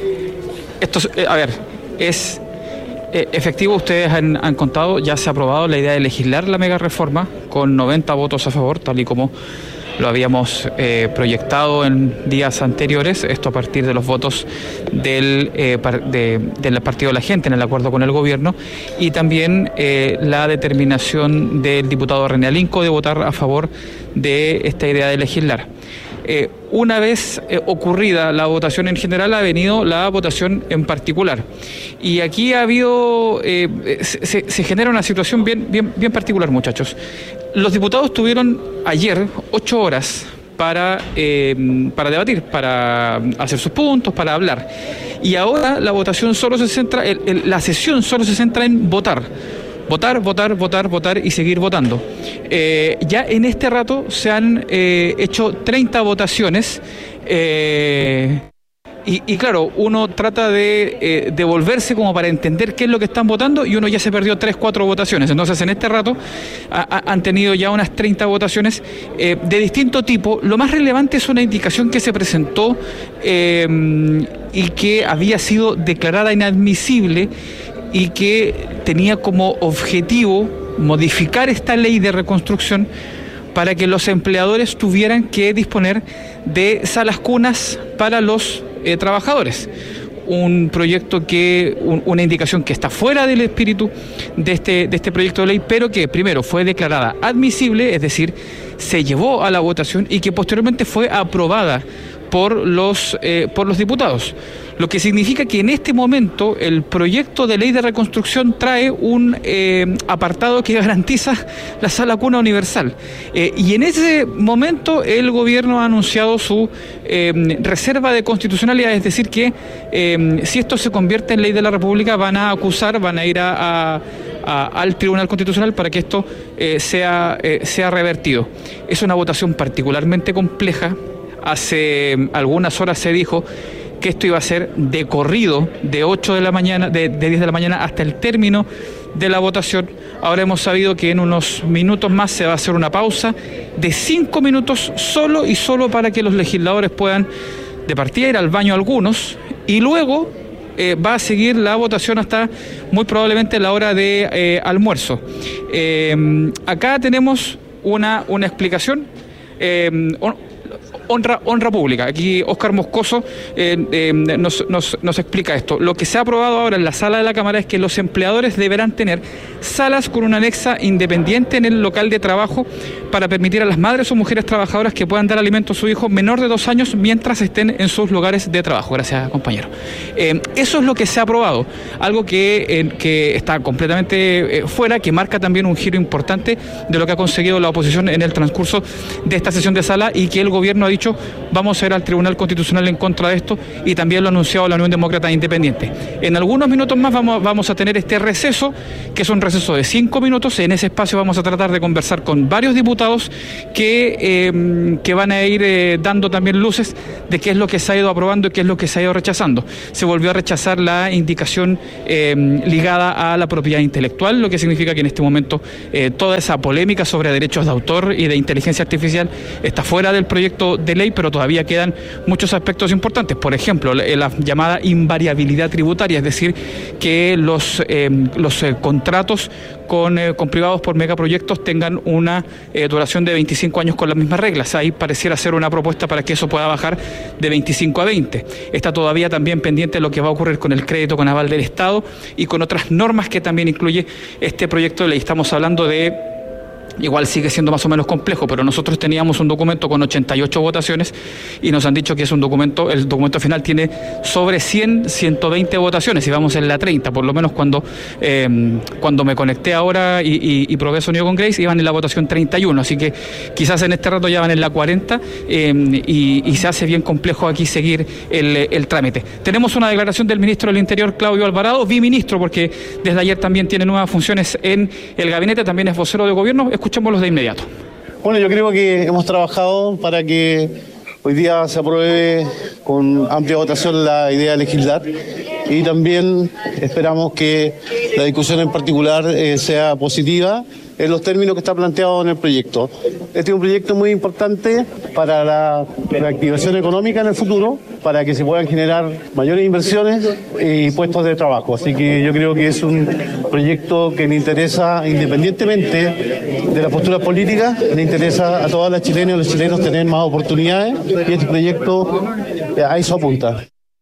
esto, eh, a ver, es... Eh, efectivo, ustedes han, han contado, ya se ha aprobado la idea de legislar la mega reforma con noventa votos a favor, tal y como lo habíamos eh, proyectado en días anteriores, esto a partir de los votos del, eh, par, de, del Partido de la Gente en el acuerdo con el gobierno, y también eh, la determinación del diputado René Alinco de votar a favor de esta idea de legislar. Eh, una vez eh, ocurrida la votación en general, ha venido la votación en particular. Y aquí ha habido, eh, se, se genera una situación bien, bien, bien particular, muchachos. Los diputados tuvieron ayer ocho horas para, eh, para debatir, para hacer sus puntos, para hablar. Y ahora la votación solo se centra, el, el, la sesión solo se centra en votar. Votar, votar, votar, votar y seguir votando. Eh, ya en este rato se han eh, hecho treinta votaciones eh, y, y claro, uno trata de eh, devolverse como para entender qué es lo que están votando, y uno ya se perdió tres, cuatro votaciones. Entonces en este rato a, a, han tenido ya unas treinta votaciones eh, de distinto tipo. Lo más relevante es una indicación que se presentó eh, y que había sido declarada inadmisible, y que tenía como objetivo modificar esta ley de reconstrucción para que los empleadores tuvieran que disponer de salas cunas para los eh, trabajadores. Un proyecto que, un, una indicación que está fuera del espíritu de este, de este proyecto de ley, pero que primero fue declarada admisible, es decir, se llevó a la votación, y que posteriormente fue aprobada por los, eh, por los diputados. Lo que significa que en este momento el proyecto de ley de reconstrucción trae un eh, apartado que garantiza la sala cuna universal. Eh, y en ese momento el gobierno ha anunciado su eh, reserva de constitucionalidad, es decir que eh, si esto se convierte en ley de la República, van a acusar, van a ir a, a A, al Tribunal Constitucional para que esto eh, sea, eh, sea revertido. Es una votación particularmente compleja. Hace algunas horas se dijo que esto iba a ser de corrido, de ocho de la mañana, de, de diez de la mañana hasta el término de la votación. Ahora hemos sabido que en unos minutos más se va a hacer una pausa de cinco minutos solo y solo para que los legisladores puedan de partida ir al baño algunos, y luego Eh, va a seguir la votación hasta muy probablemente la hora de eh, almuerzo. Eh, acá tenemos una, una explicación. Eh, honra, honra pública. Aquí Óscar Moscoso eh, eh, nos, nos, nos explica esto. Lo que se ha aprobado ahora en la sala de la Cámara es que los empleadores deberán tener salas con una anexa independiente en el local de trabajo para permitir a las madres o mujeres trabajadoras que puedan dar alimento a su hijo menor de dos años mientras estén en sus lugares de trabajo. Gracias, compañero. Eh, eso es lo que se ha aprobado, algo que, eh, que está completamente eh, fuera, que marca también un giro importante de lo que ha conseguido la oposición en el transcurso de esta sesión de sala, y que el gobierno ha dicho vamos a ir al Tribunal Constitucional en contra de esto, y también lo ha anunciado la Unión Demócrata Independiente. En algunos minutos más vamos, vamos a tener este receso, que es un receso de cinco minutos. En ese espacio vamos a tratar de conversar con varios diputados que, eh, que van a ir eh, dando también luces de qué es lo que se ha ido aprobando y qué es lo que se ha ido rechazando. Se volvió a rechazar la indicación eh, ligada a la propiedad intelectual, lo que significa que en este momento eh, toda esa polémica sobre derechos de autor y de inteligencia artificial está fuera del proyecto de ley, pero todavía quedan muchos aspectos importantes. Por ejemplo, la, la llamada invariabilidad tributaria, es decir, que los, eh, los eh, contratos con, eh, con privados por megaproyectos tengan una eh, duración de veinticinco años con las mismas reglas. Ahí pareciera ser una propuesta para que eso pueda bajar de veinticinco a veinte. Está todavía también pendiente lo que va a ocurrir con el crédito con aval del Estado y con otras normas que también incluye este proyecto de ley. Estamos hablando de... Igual sigue siendo más o menos complejo, pero nosotros teníamos un documento con ochenta y ocho votaciones y nos han dicho que es un documento, el documento final tiene sobre cien, ciento veinte votaciones y vamos en la treinta, por lo menos cuando eh, cuando me conecté ahora y, y, y probé sonido con Grace, iban en la votación treinta y uno, así que quizás en este rato ya van en la cuarenta eh, y, y se hace bien complejo aquí seguir el, el trámite. Tenemos una declaración del ministro del Interior, Claudio Alvarado, biministro, porque desde ayer también tiene nuevas funciones en el gabinete, también es vocero de gobierno. Escuchémoslos de inmediato. Bueno, yo creo que hemos trabajado para que hoy día se apruebe con amplia votación la idea de legislar y también esperamos que la discusión en particular eh, sea positiva en los términos que está planteado en el proyecto. Este es un proyecto muy importante para la reactivación económica en el futuro, para que se puedan generar mayores inversiones y puestos de trabajo. Así que yo creo que es un proyecto que le interesa, independientemente de las posturas políticas, le interesa a todas las chilenas y los chilenos tener más oportunidades, y este proyecto a eso apunta.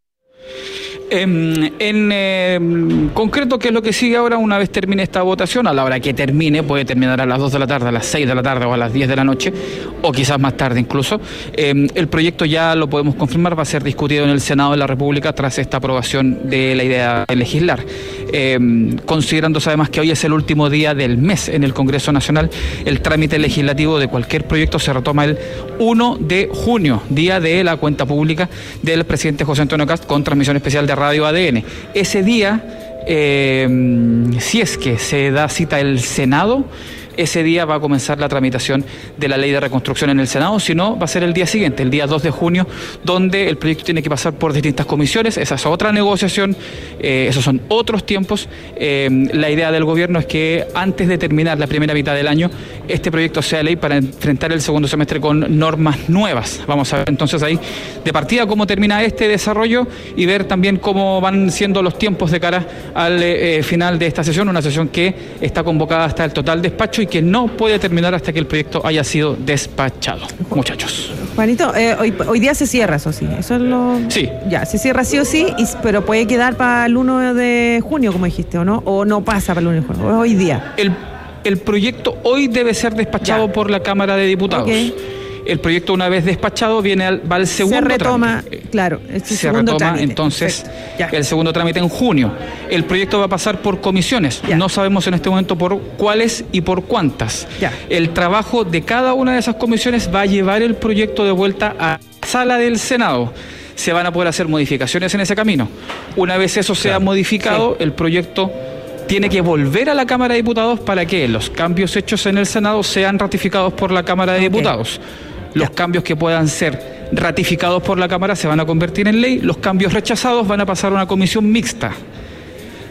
En, en eh, concreto, ¿qué es lo que sigue ahora una vez termine esta votación? A la hora que termine, puede terminar a las dos de la tarde, a las seis de la tarde o a las diez de la noche, o quizás más tarde incluso. Eh, el proyecto, ya lo podemos confirmar, va a ser discutido en el Senado de la República tras esta aprobación de la idea de legislar. Eh, considerándose además que hoy es el último día del mes en el Congreso Nacional, el trámite legislativo de cualquier proyecto se retoma el primero de junio, día de la cuenta pública del presidente José Antonio Kast, con transmisión especial de Radio A D N. Ese día, eh, si es que se da cita el Senado, ese día va a comenzar la tramitación de la ley de reconstrucción en el Senado. Si no, va a ser el día siguiente, el día dos de junio, donde el proyecto tiene que pasar por distintas comisiones. Esa es otra negociación, eh, esos son otros tiempos. Eh, la idea del gobierno es que antes de terminar la primera mitad del año, este proyecto sea ley para enfrentar el segundo semestre con normas nuevas. Vamos a ver entonces ahí de partida cómo termina este desarrollo y ver también cómo van siendo los tiempos de cara al eh, final de esta sesión, una sesión que está convocada hasta el total despacho y que no puede terminar hasta que el proyecto haya sido despachado. Muchachos. Juanito, eh, hoy, hoy día se cierra, eso sí. Eso es lo... Sí. Ya, se cierra sí o sí, y, pero puede quedar para el primero de junio, como dijiste, ¿o no? ¿O no pasa para el primero de junio? Hoy día. El, el proyecto hoy debe ser despachado ya por la Cámara de Diputados. Okay. El proyecto, una vez despachado, viene al, va al segundo trámite. Se retoma, trámite. claro, este Se segundo retoma trámite. entonces el segundo trámite en junio. El proyecto va a pasar por comisiones. Ya. No sabemos en este momento por cuáles y por cuántas. Ya. El trabajo de cada una de esas comisiones va a llevar el proyecto de vuelta a la sala del Senado. Se van a poder hacer modificaciones en ese camino. Una vez eso sea claro. modificado, sí. el proyecto tiene que volver a la Cámara de Diputados para que los cambios hechos en el Senado sean ratificados por la Cámara de okay. Diputados. Los ya. cambios que puedan ser ratificados por la Cámara se van a convertir en ley, los cambios rechazados van a pasar a una comisión mixta.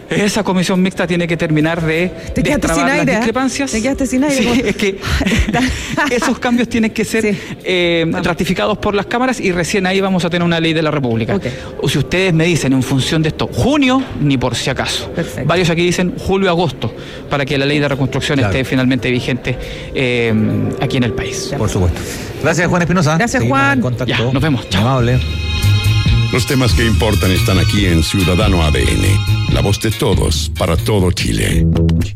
Esa comisión mixta tiene que terminar de destrabar las aire, discrepancias. Te quedaste sin aire. Sí, es que esos cambios tienen que ser sí. eh, ratificados por las cámaras y recién ahí vamos a tener una ley de la República. Okay. O si ustedes me dicen en función de esto, junio, ni por si acaso. Perfecto. Varios aquí dicen julio-agosto, para que la ley de reconstrucción claro. esté finalmente vigente eh, aquí en el país. Por supuesto. Gracias, Juan Espinosa. Gracias, Seguimos Juan. En contacto. Ya, nos vemos. Chao. Amable. Los temas que importan están aquí en Ciudadano A D N. La voz de todos, para todo Chile.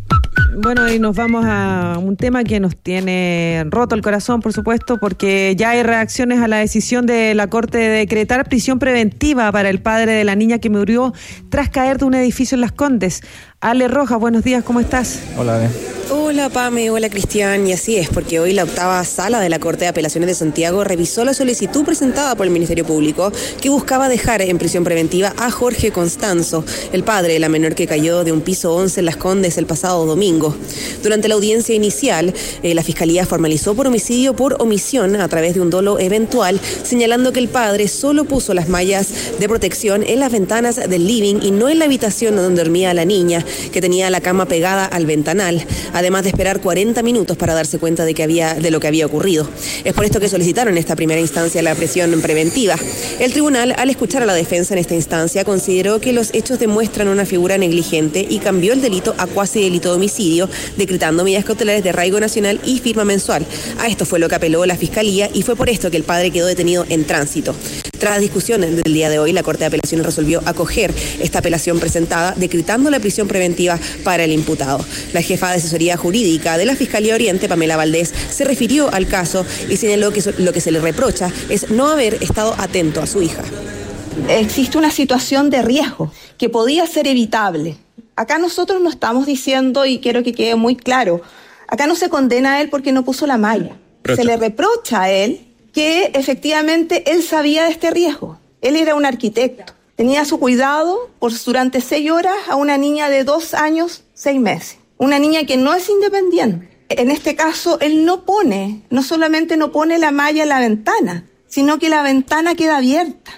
Bueno, y nos vamos a un tema que nos tiene roto el corazón, por supuesto, porque ya hay reacciones a la decisión de la Corte de decretar prisión preventiva para el padre de la niña que murió tras caer de un edificio en Las Condes. Ale Rojas, buenos días, ¿cómo estás? Hola, Ale. Hola, Pame, hola, Cristian, y así es, porque hoy la octava sala de la Corte de Apelaciones de Santiago revisó la solicitud presentada por el Ministerio Público que buscaba dejar en prisión preventiva a Jorge Constanzo, el padre de la menor que cayó de un piso once en Las Condes el pasado domingo. Durante la audiencia inicial, eh, la Fiscalía formalizó por homicidio por omisión a través de un dolo eventual, señalando que el padre solo puso las mallas de protección en las ventanas del living y no en la habitación donde dormía la niña, que tenía la cama pegada al ventanal, además de esperar cuarenta minutos para darse cuenta de que había de lo que había ocurrido. Es por esto que solicitaron en esta primera instancia la prisión preventiva. El tribunal, al escuchar a la defensa en esta instancia, consideró que los hechos demuestran una figura negligente y cambió el delito a cuasi delito de homicidio, decretando medidas cautelares de arraigo nacional y firma mensual. A esto fue lo que apeló la Fiscalía y fue por esto que el padre quedó detenido en tránsito. Tras la discusión del día de hoy, la Corte de Apelaciones resolvió acoger esta apelación presentada, decretando la prisión preventiva para el imputado. La jefa de asesoría jurídica de la Fiscalía Oriente, Pamela Valdés, se refirió al caso y señaló que lo que se le reprocha es no haber estado atento a su hija. Existe una situación de riesgo que podía ser evitable. Acá nosotros no estamos diciendo, y quiero que quede muy claro, acá no se condena a él porque no puso la malla. Se le reprocha a él que efectivamente él sabía de este riesgo. Él era un arquitecto. Tenía a su cuidado por durante seis horas a una niña de dos años, seis meses. Una niña que no es independiente. En este caso, él no pone, no solamente no pone la malla en la ventana, sino que la ventana queda abierta.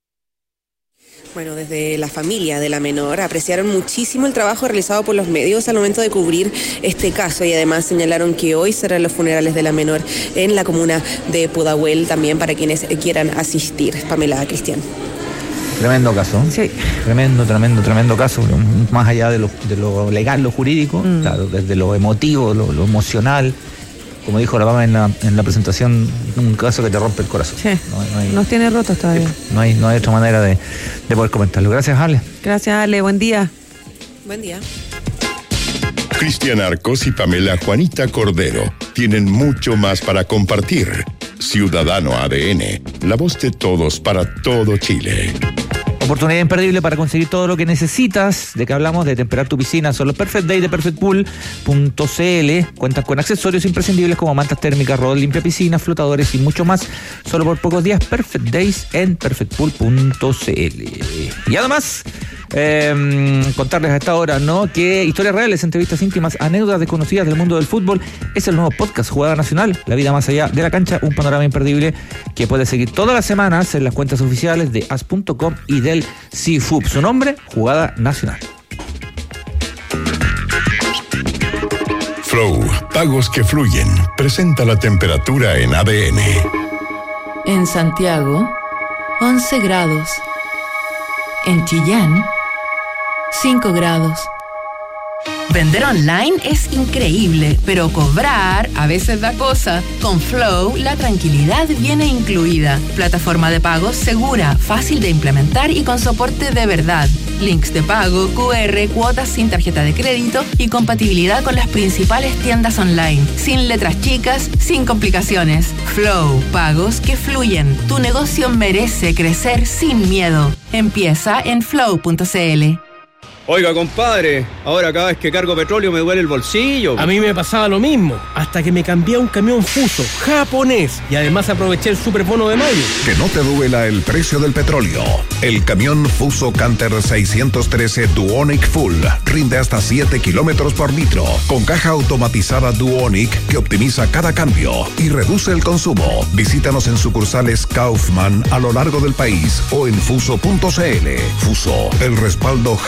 Bueno, desde la familia de la menor apreciaron muchísimo el trabajo realizado por los medios al momento de cubrir este caso y además señalaron que hoy serán los funerales de la menor en la comuna de Pudahuel, también para quienes quieran asistir. Pamela, Cristian. Tremendo caso. Sí. Tremendo, tremendo, tremendo caso. Más allá de lo, de lo legal, lo jurídico, mm. claro, desde lo emotivo, lo, lo emocional. Como dijo la Pama en la, en la presentación, un caso que te rompe el corazón. Sí. No, no hay, nos tiene rotos todavía. No hay, no hay otra manera de, de poder comentarlo. Gracias, Ale. Gracias, Ale. Buen día. Buen día. Cristian Arcos y Pamela Juanita Cordero tienen mucho más para compartir. Ciudadano A D N, la voz de todos para todo Chile. Oportunidad imperdible para conseguir todo lo que necesitas. ¿De qué hablamos? De temperar tu piscina. Son los Perfect Days de perfect pool punto c l. Cuentan con accesorios imprescindibles como mantas térmicas, rol limpia piscina, flotadores y mucho más. Solo por pocos días. Perfect Days en perfect pool punto c l. Y además, eh, contarles a esta hora, ¿no?, que historias reales, entrevistas íntimas, anécdotas desconocidas del mundo del fútbol es el nuevo podcast Jugada Nacional, la vida más allá de la cancha, un panorama imperdible que puedes seguir todas las semanas en las cuentas oficiales de as punto com y del C F U P. Su nombre, Jugada Nacional. Flow, pagos que fluyen, presenta la temperatura en A D N. En Santiago, once grados. En Chillán, cinco grados. Vender online es increíble, pero cobrar a veces da cosa. Con Flow, la tranquilidad viene incluida. Plataforma de pagos segura, fácil de implementar y con soporte de verdad. Links de pago, Q R, cuotas sin tarjeta de crédito y compatibilidad con las principales tiendas online. Sin letras chicas, sin complicaciones. Flow, pagos que fluyen. Tu negocio merece crecer sin miedo. Empieza en flow punto c l. Oiga, compadre, ahora cada vez que cargo petróleo me duele el bolsillo. A mí me pasaba lo mismo, hasta que me cambié a un camión Fuso, japonés, y además aproveché el superbono de mayo. Que no te duela el precio del petróleo. El camión Fuso Canter seiscientos trece Duonic Full rinde hasta siete kilómetros por litro, con caja automatizada Duonic que optimiza cada cambio y reduce el consumo. Visítanos en sucursales Kaufman a lo largo del país o en fuso punto c l. Fuso, el respaldo japonés.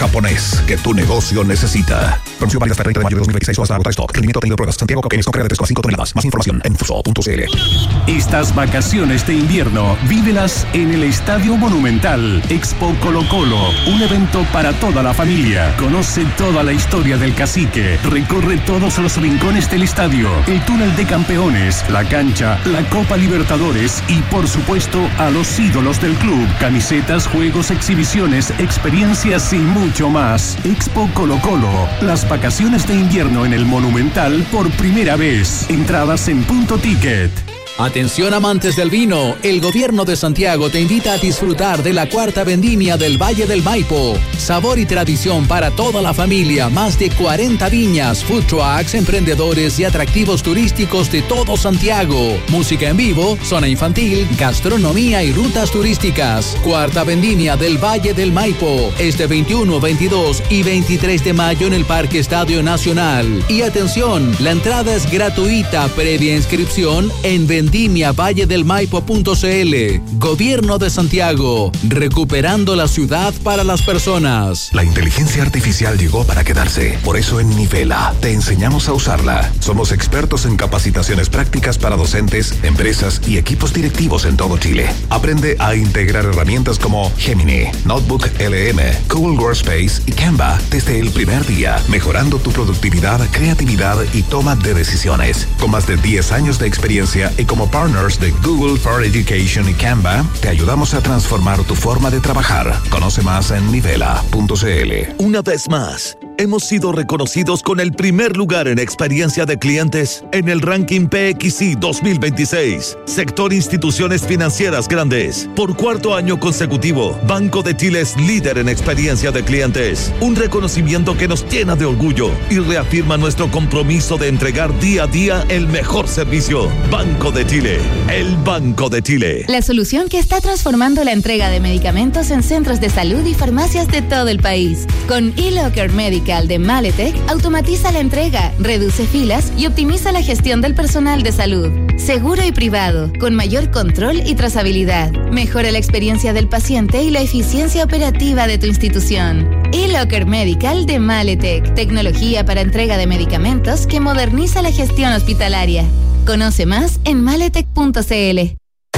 garantizas que tu negocio necesita. Promoción válida hasta el treinta de mayo de dos mil veintiséis o hasta agotar stock. Rendimiento tenido pruebas. Santiago Coquenes con carga de tres coma cinco toneladas. Más información en fuso punto c l. Estas vacaciones de invierno, vívelas en el Estadio Monumental. Expo Colo Colo, un evento para toda la familia. Conoce toda la historia del Cacique. Recorre todos los rincones del estadio, el túnel de campeones, la cancha, la Copa Libertadores y, por supuesto, a los ídolos del club. Camisetas, juegos, exhibiciones, experiencias y mucho más. Expo Colo Colo, las vacaciones de invierno en el Monumental por primera vez. Entradas en Punto Ticket. Atención amantes del vino, el gobierno de Santiago te invita a disfrutar de la cuarta vendimia del Valle del Maipo. Sabor y tradición para toda la familia, más de cuarenta viñas, food trucks, emprendedores y atractivos turísticos de todo Santiago. Música en vivo, zona infantil, gastronomía y rutas turísticas. Cuarta vendimia del Valle del Maipo, este veintiuno, veintidós y veintitrés de mayo en el Parque Estadio Nacional. Y atención, la entrada es gratuita, previa inscripción en vendimia valle del maipo punto c l. Gobierno de Santiago, recuperando la ciudad para las personas. La inteligencia artificial llegó para quedarse. Por eso en Nivela te enseñamos a usarla. Somos expertos en capacitaciones prácticas para docentes, empresas y equipos directivos en todo Chile. Aprende a integrar herramientas como Gemini, Notebook L M, Google Workspace y Canva desde el primer día, mejorando tu productividad, creatividad y toma de decisiones. Con más de diez años de experiencia y como partners de Google for Education y Canva, te ayudamos a transformar tu forma de trabajar. Conoce más en nivela punto c l. Una vez más, hemos sido reconocidos con el primer lugar en experiencia de clientes en el ranking P X I dos mil veintiséis. Sector Instituciones Financieras Grandes. Por cuarto año consecutivo, Banco de Chile es líder en experiencia de clientes. Un reconocimiento que nos llena de orgullo y reafirma nuestro compromiso de entregar día a día el mejor servicio. Banco de Chile, el Banco de Chile. La solución que está transformando la entrega de medicamentos en centros de salud y farmacias de todo el país. Con eLocker Medical de Maletec, automatiza la entrega, reduce filas y optimiza la gestión del personal de salud. Seguro y privado, con mayor control y trazabilidad. Mejora la experiencia del paciente y la eficiencia operativa de tu institución. eLocker Medical de Maletec, tecnología para entrega de medicamentos que moderniza la gestión hospitalaria. Conoce más en maletec punto c l.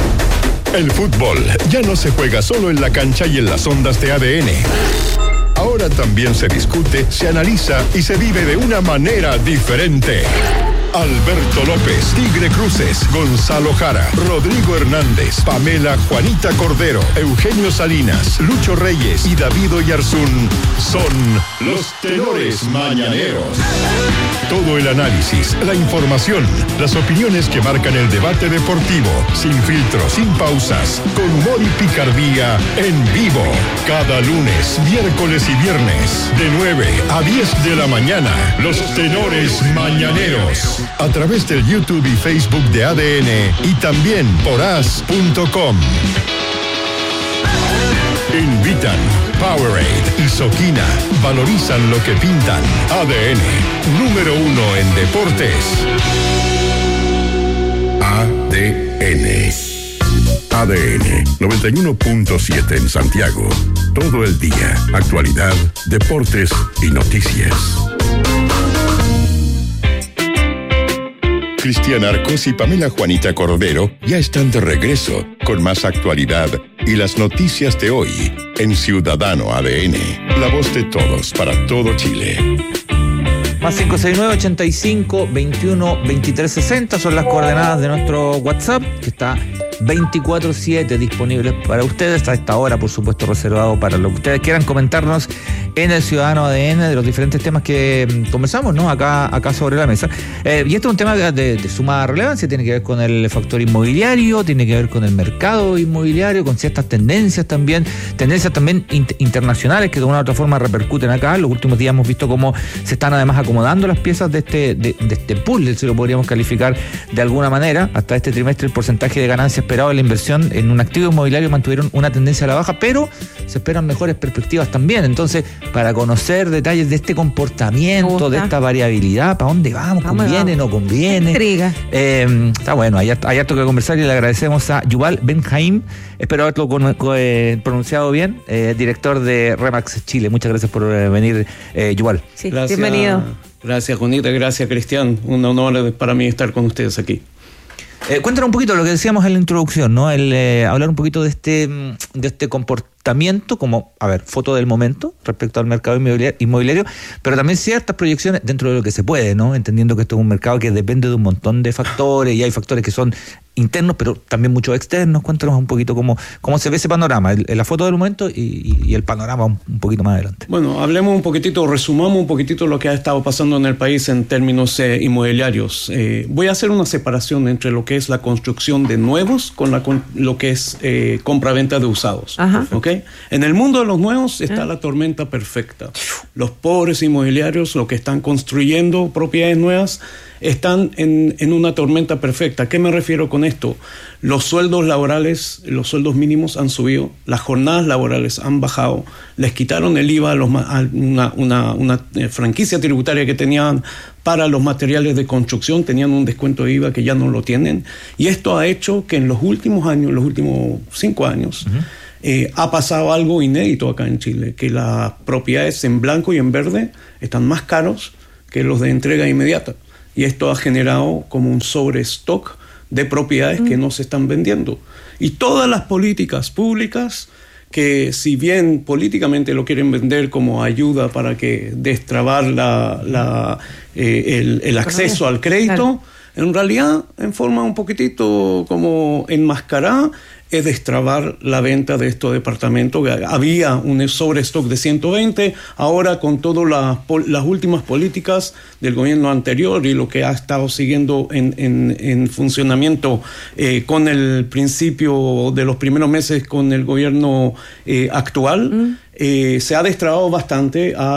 El fútbol ya no se juega solo en la cancha y en las ondas de A D N. Ahora también se discute, se analiza y se vive de una manera diferente. Alberto López, Tigre Cruces, Gonzalo Jara, Rodrigo Hernández, Pamela Juanita Cordero, Eugenio Salinas, Lucho Reyes y David Oyarzún son los tenores mañaneros. Todo el análisis, la información, las opiniones que marcan el debate deportivo, sin filtros, sin pausas, con humor y picardía, en vivo. Cada lunes, miércoles y viernes, de nueve a diez de la mañana, los tenores mañaneros. A través del YouTube y Facebook de A D N y también por as punto com. Invitan Powerade y Soquina. Valorizan lo que pintan. A D N, número uno en deportes. A D N. A D N noventa y uno punto siete en Santiago. Todo el día. Actualidad, deportes y noticias. Cristian Arcos y Pamela Juanita Cordero ya están de regreso con más actualidad y las noticias de hoy en Ciudadano A D N. La voz de todos para todo Chile. Más cinco seis nueve, ochenta y cinco, veintiuno, veintitrés, sesenta son las coordenadas de nuestro WhatsApp, que está veinticuatro siete disponibles para ustedes. A esta hora, por supuesto, reservado para lo que ustedes quieran comentarnos en el Ciudadano A D N de los diferentes temas que conversamos, ¿no? Acá, acá sobre la mesa. Eh, y este es un tema de, de suma relevancia, tiene que ver con el factor inmobiliario, tiene que ver con el mercado inmobiliario, con ciertas tendencias también, tendencias también inter- internacionales que de una u otra forma repercuten acá. En los últimos días hemos visto cómo se están además acomodando las piezas de este, de, de este puzzle, si lo podríamos calificar de alguna manera. Hasta este trimestre el porcentaje de ganancias esperado de la inversión en un activo inmobiliario mantuvieron una tendencia a la baja, pero se esperan mejores perspectivas también. Entonces, para conocer detalles de este comportamiento, de esta variabilidad, ¿para dónde vamos? vamos ¿Conviene, vamos. no conviene? Intriga. Eh, está bueno, hay, hay harto que conversar y le agradecemos a Yuval Ben-Haim, espero haberlo con, con, eh, pronunciado bien, eh, director de Remax Chile. Muchas gracias por eh, venir, eh, Yuval. Sí, gracias, bienvenido. Gracias, Juanita, gracias, Cristian. Un honor para mí estar con ustedes aquí. Eh, cuéntanos un poquito lo que decíamos en la introducción, ¿no? El eh, hablar un poquito de este, de este comportamiento, como, a ver, foto del momento respecto al mercado inmobiliario, inmobiliario, pero también ciertas proyecciones dentro de lo que se puede, ¿no? Entendiendo que esto es un mercado que depende de un montón de factores y hay factores que son internos, pero también muchos externos. Cuéntanos un poquito cómo, cómo se ve ese panorama, el, la foto del momento y, y el panorama un, un poquito más adelante. Bueno, hablemos un poquitito, resumamos un poquitito lo que ha estado pasando en el país en términos eh, inmobiliarios. Eh, voy a hacer una separación entre lo que es la construcción de nuevos con, la, con lo que es eh, compra-venta de usados. Ajá. ¿Okay? En el mundo de los nuevos está ¿Eh? la tormenta perfecta. Los pobres inmobiliarios, los que están construyendo propiedades nuevas, están en, en una tormenta perfecta. ¿A qué me refiero con esto? Los sueldos laborales, los sueldos mínimos han subido, las jornadas laborales han bajado, les quitaron el I V A a, los, a una, una, una franquicia tributaria que tenían para los materiales de construcción, tenían un descuento de I V A que ya no lo tienen, y esto ha hecho que en los últimos años, los últimos cinco años, uh-huh. eh, ha pasado algo inédito acá en Chile, que las propiedades en blanco y en verde están más caros que los de entrega inmediata. Y esto ha generado como un sobrestock de propiedades mm. que no se están vendiendo. Y todas las políticas públicas, que si bien políticamente lo quieren vender como ayuda para que destrabar la, la, eh, el, el acceso al crédito, claro. en realidad, en forma un poquitito como enmascarada, es destrabar la venta de estos departamentos. Había un sobrestock de ciento veinte, ahora con todas las, las últimas políticas del gobierno anterior y lo que ha estado siguiendo en, en, en funcionamiento eh, con el principio de los primeros meses con el gobierno eh, actual, mm. eh, se ha destrabado bastante. A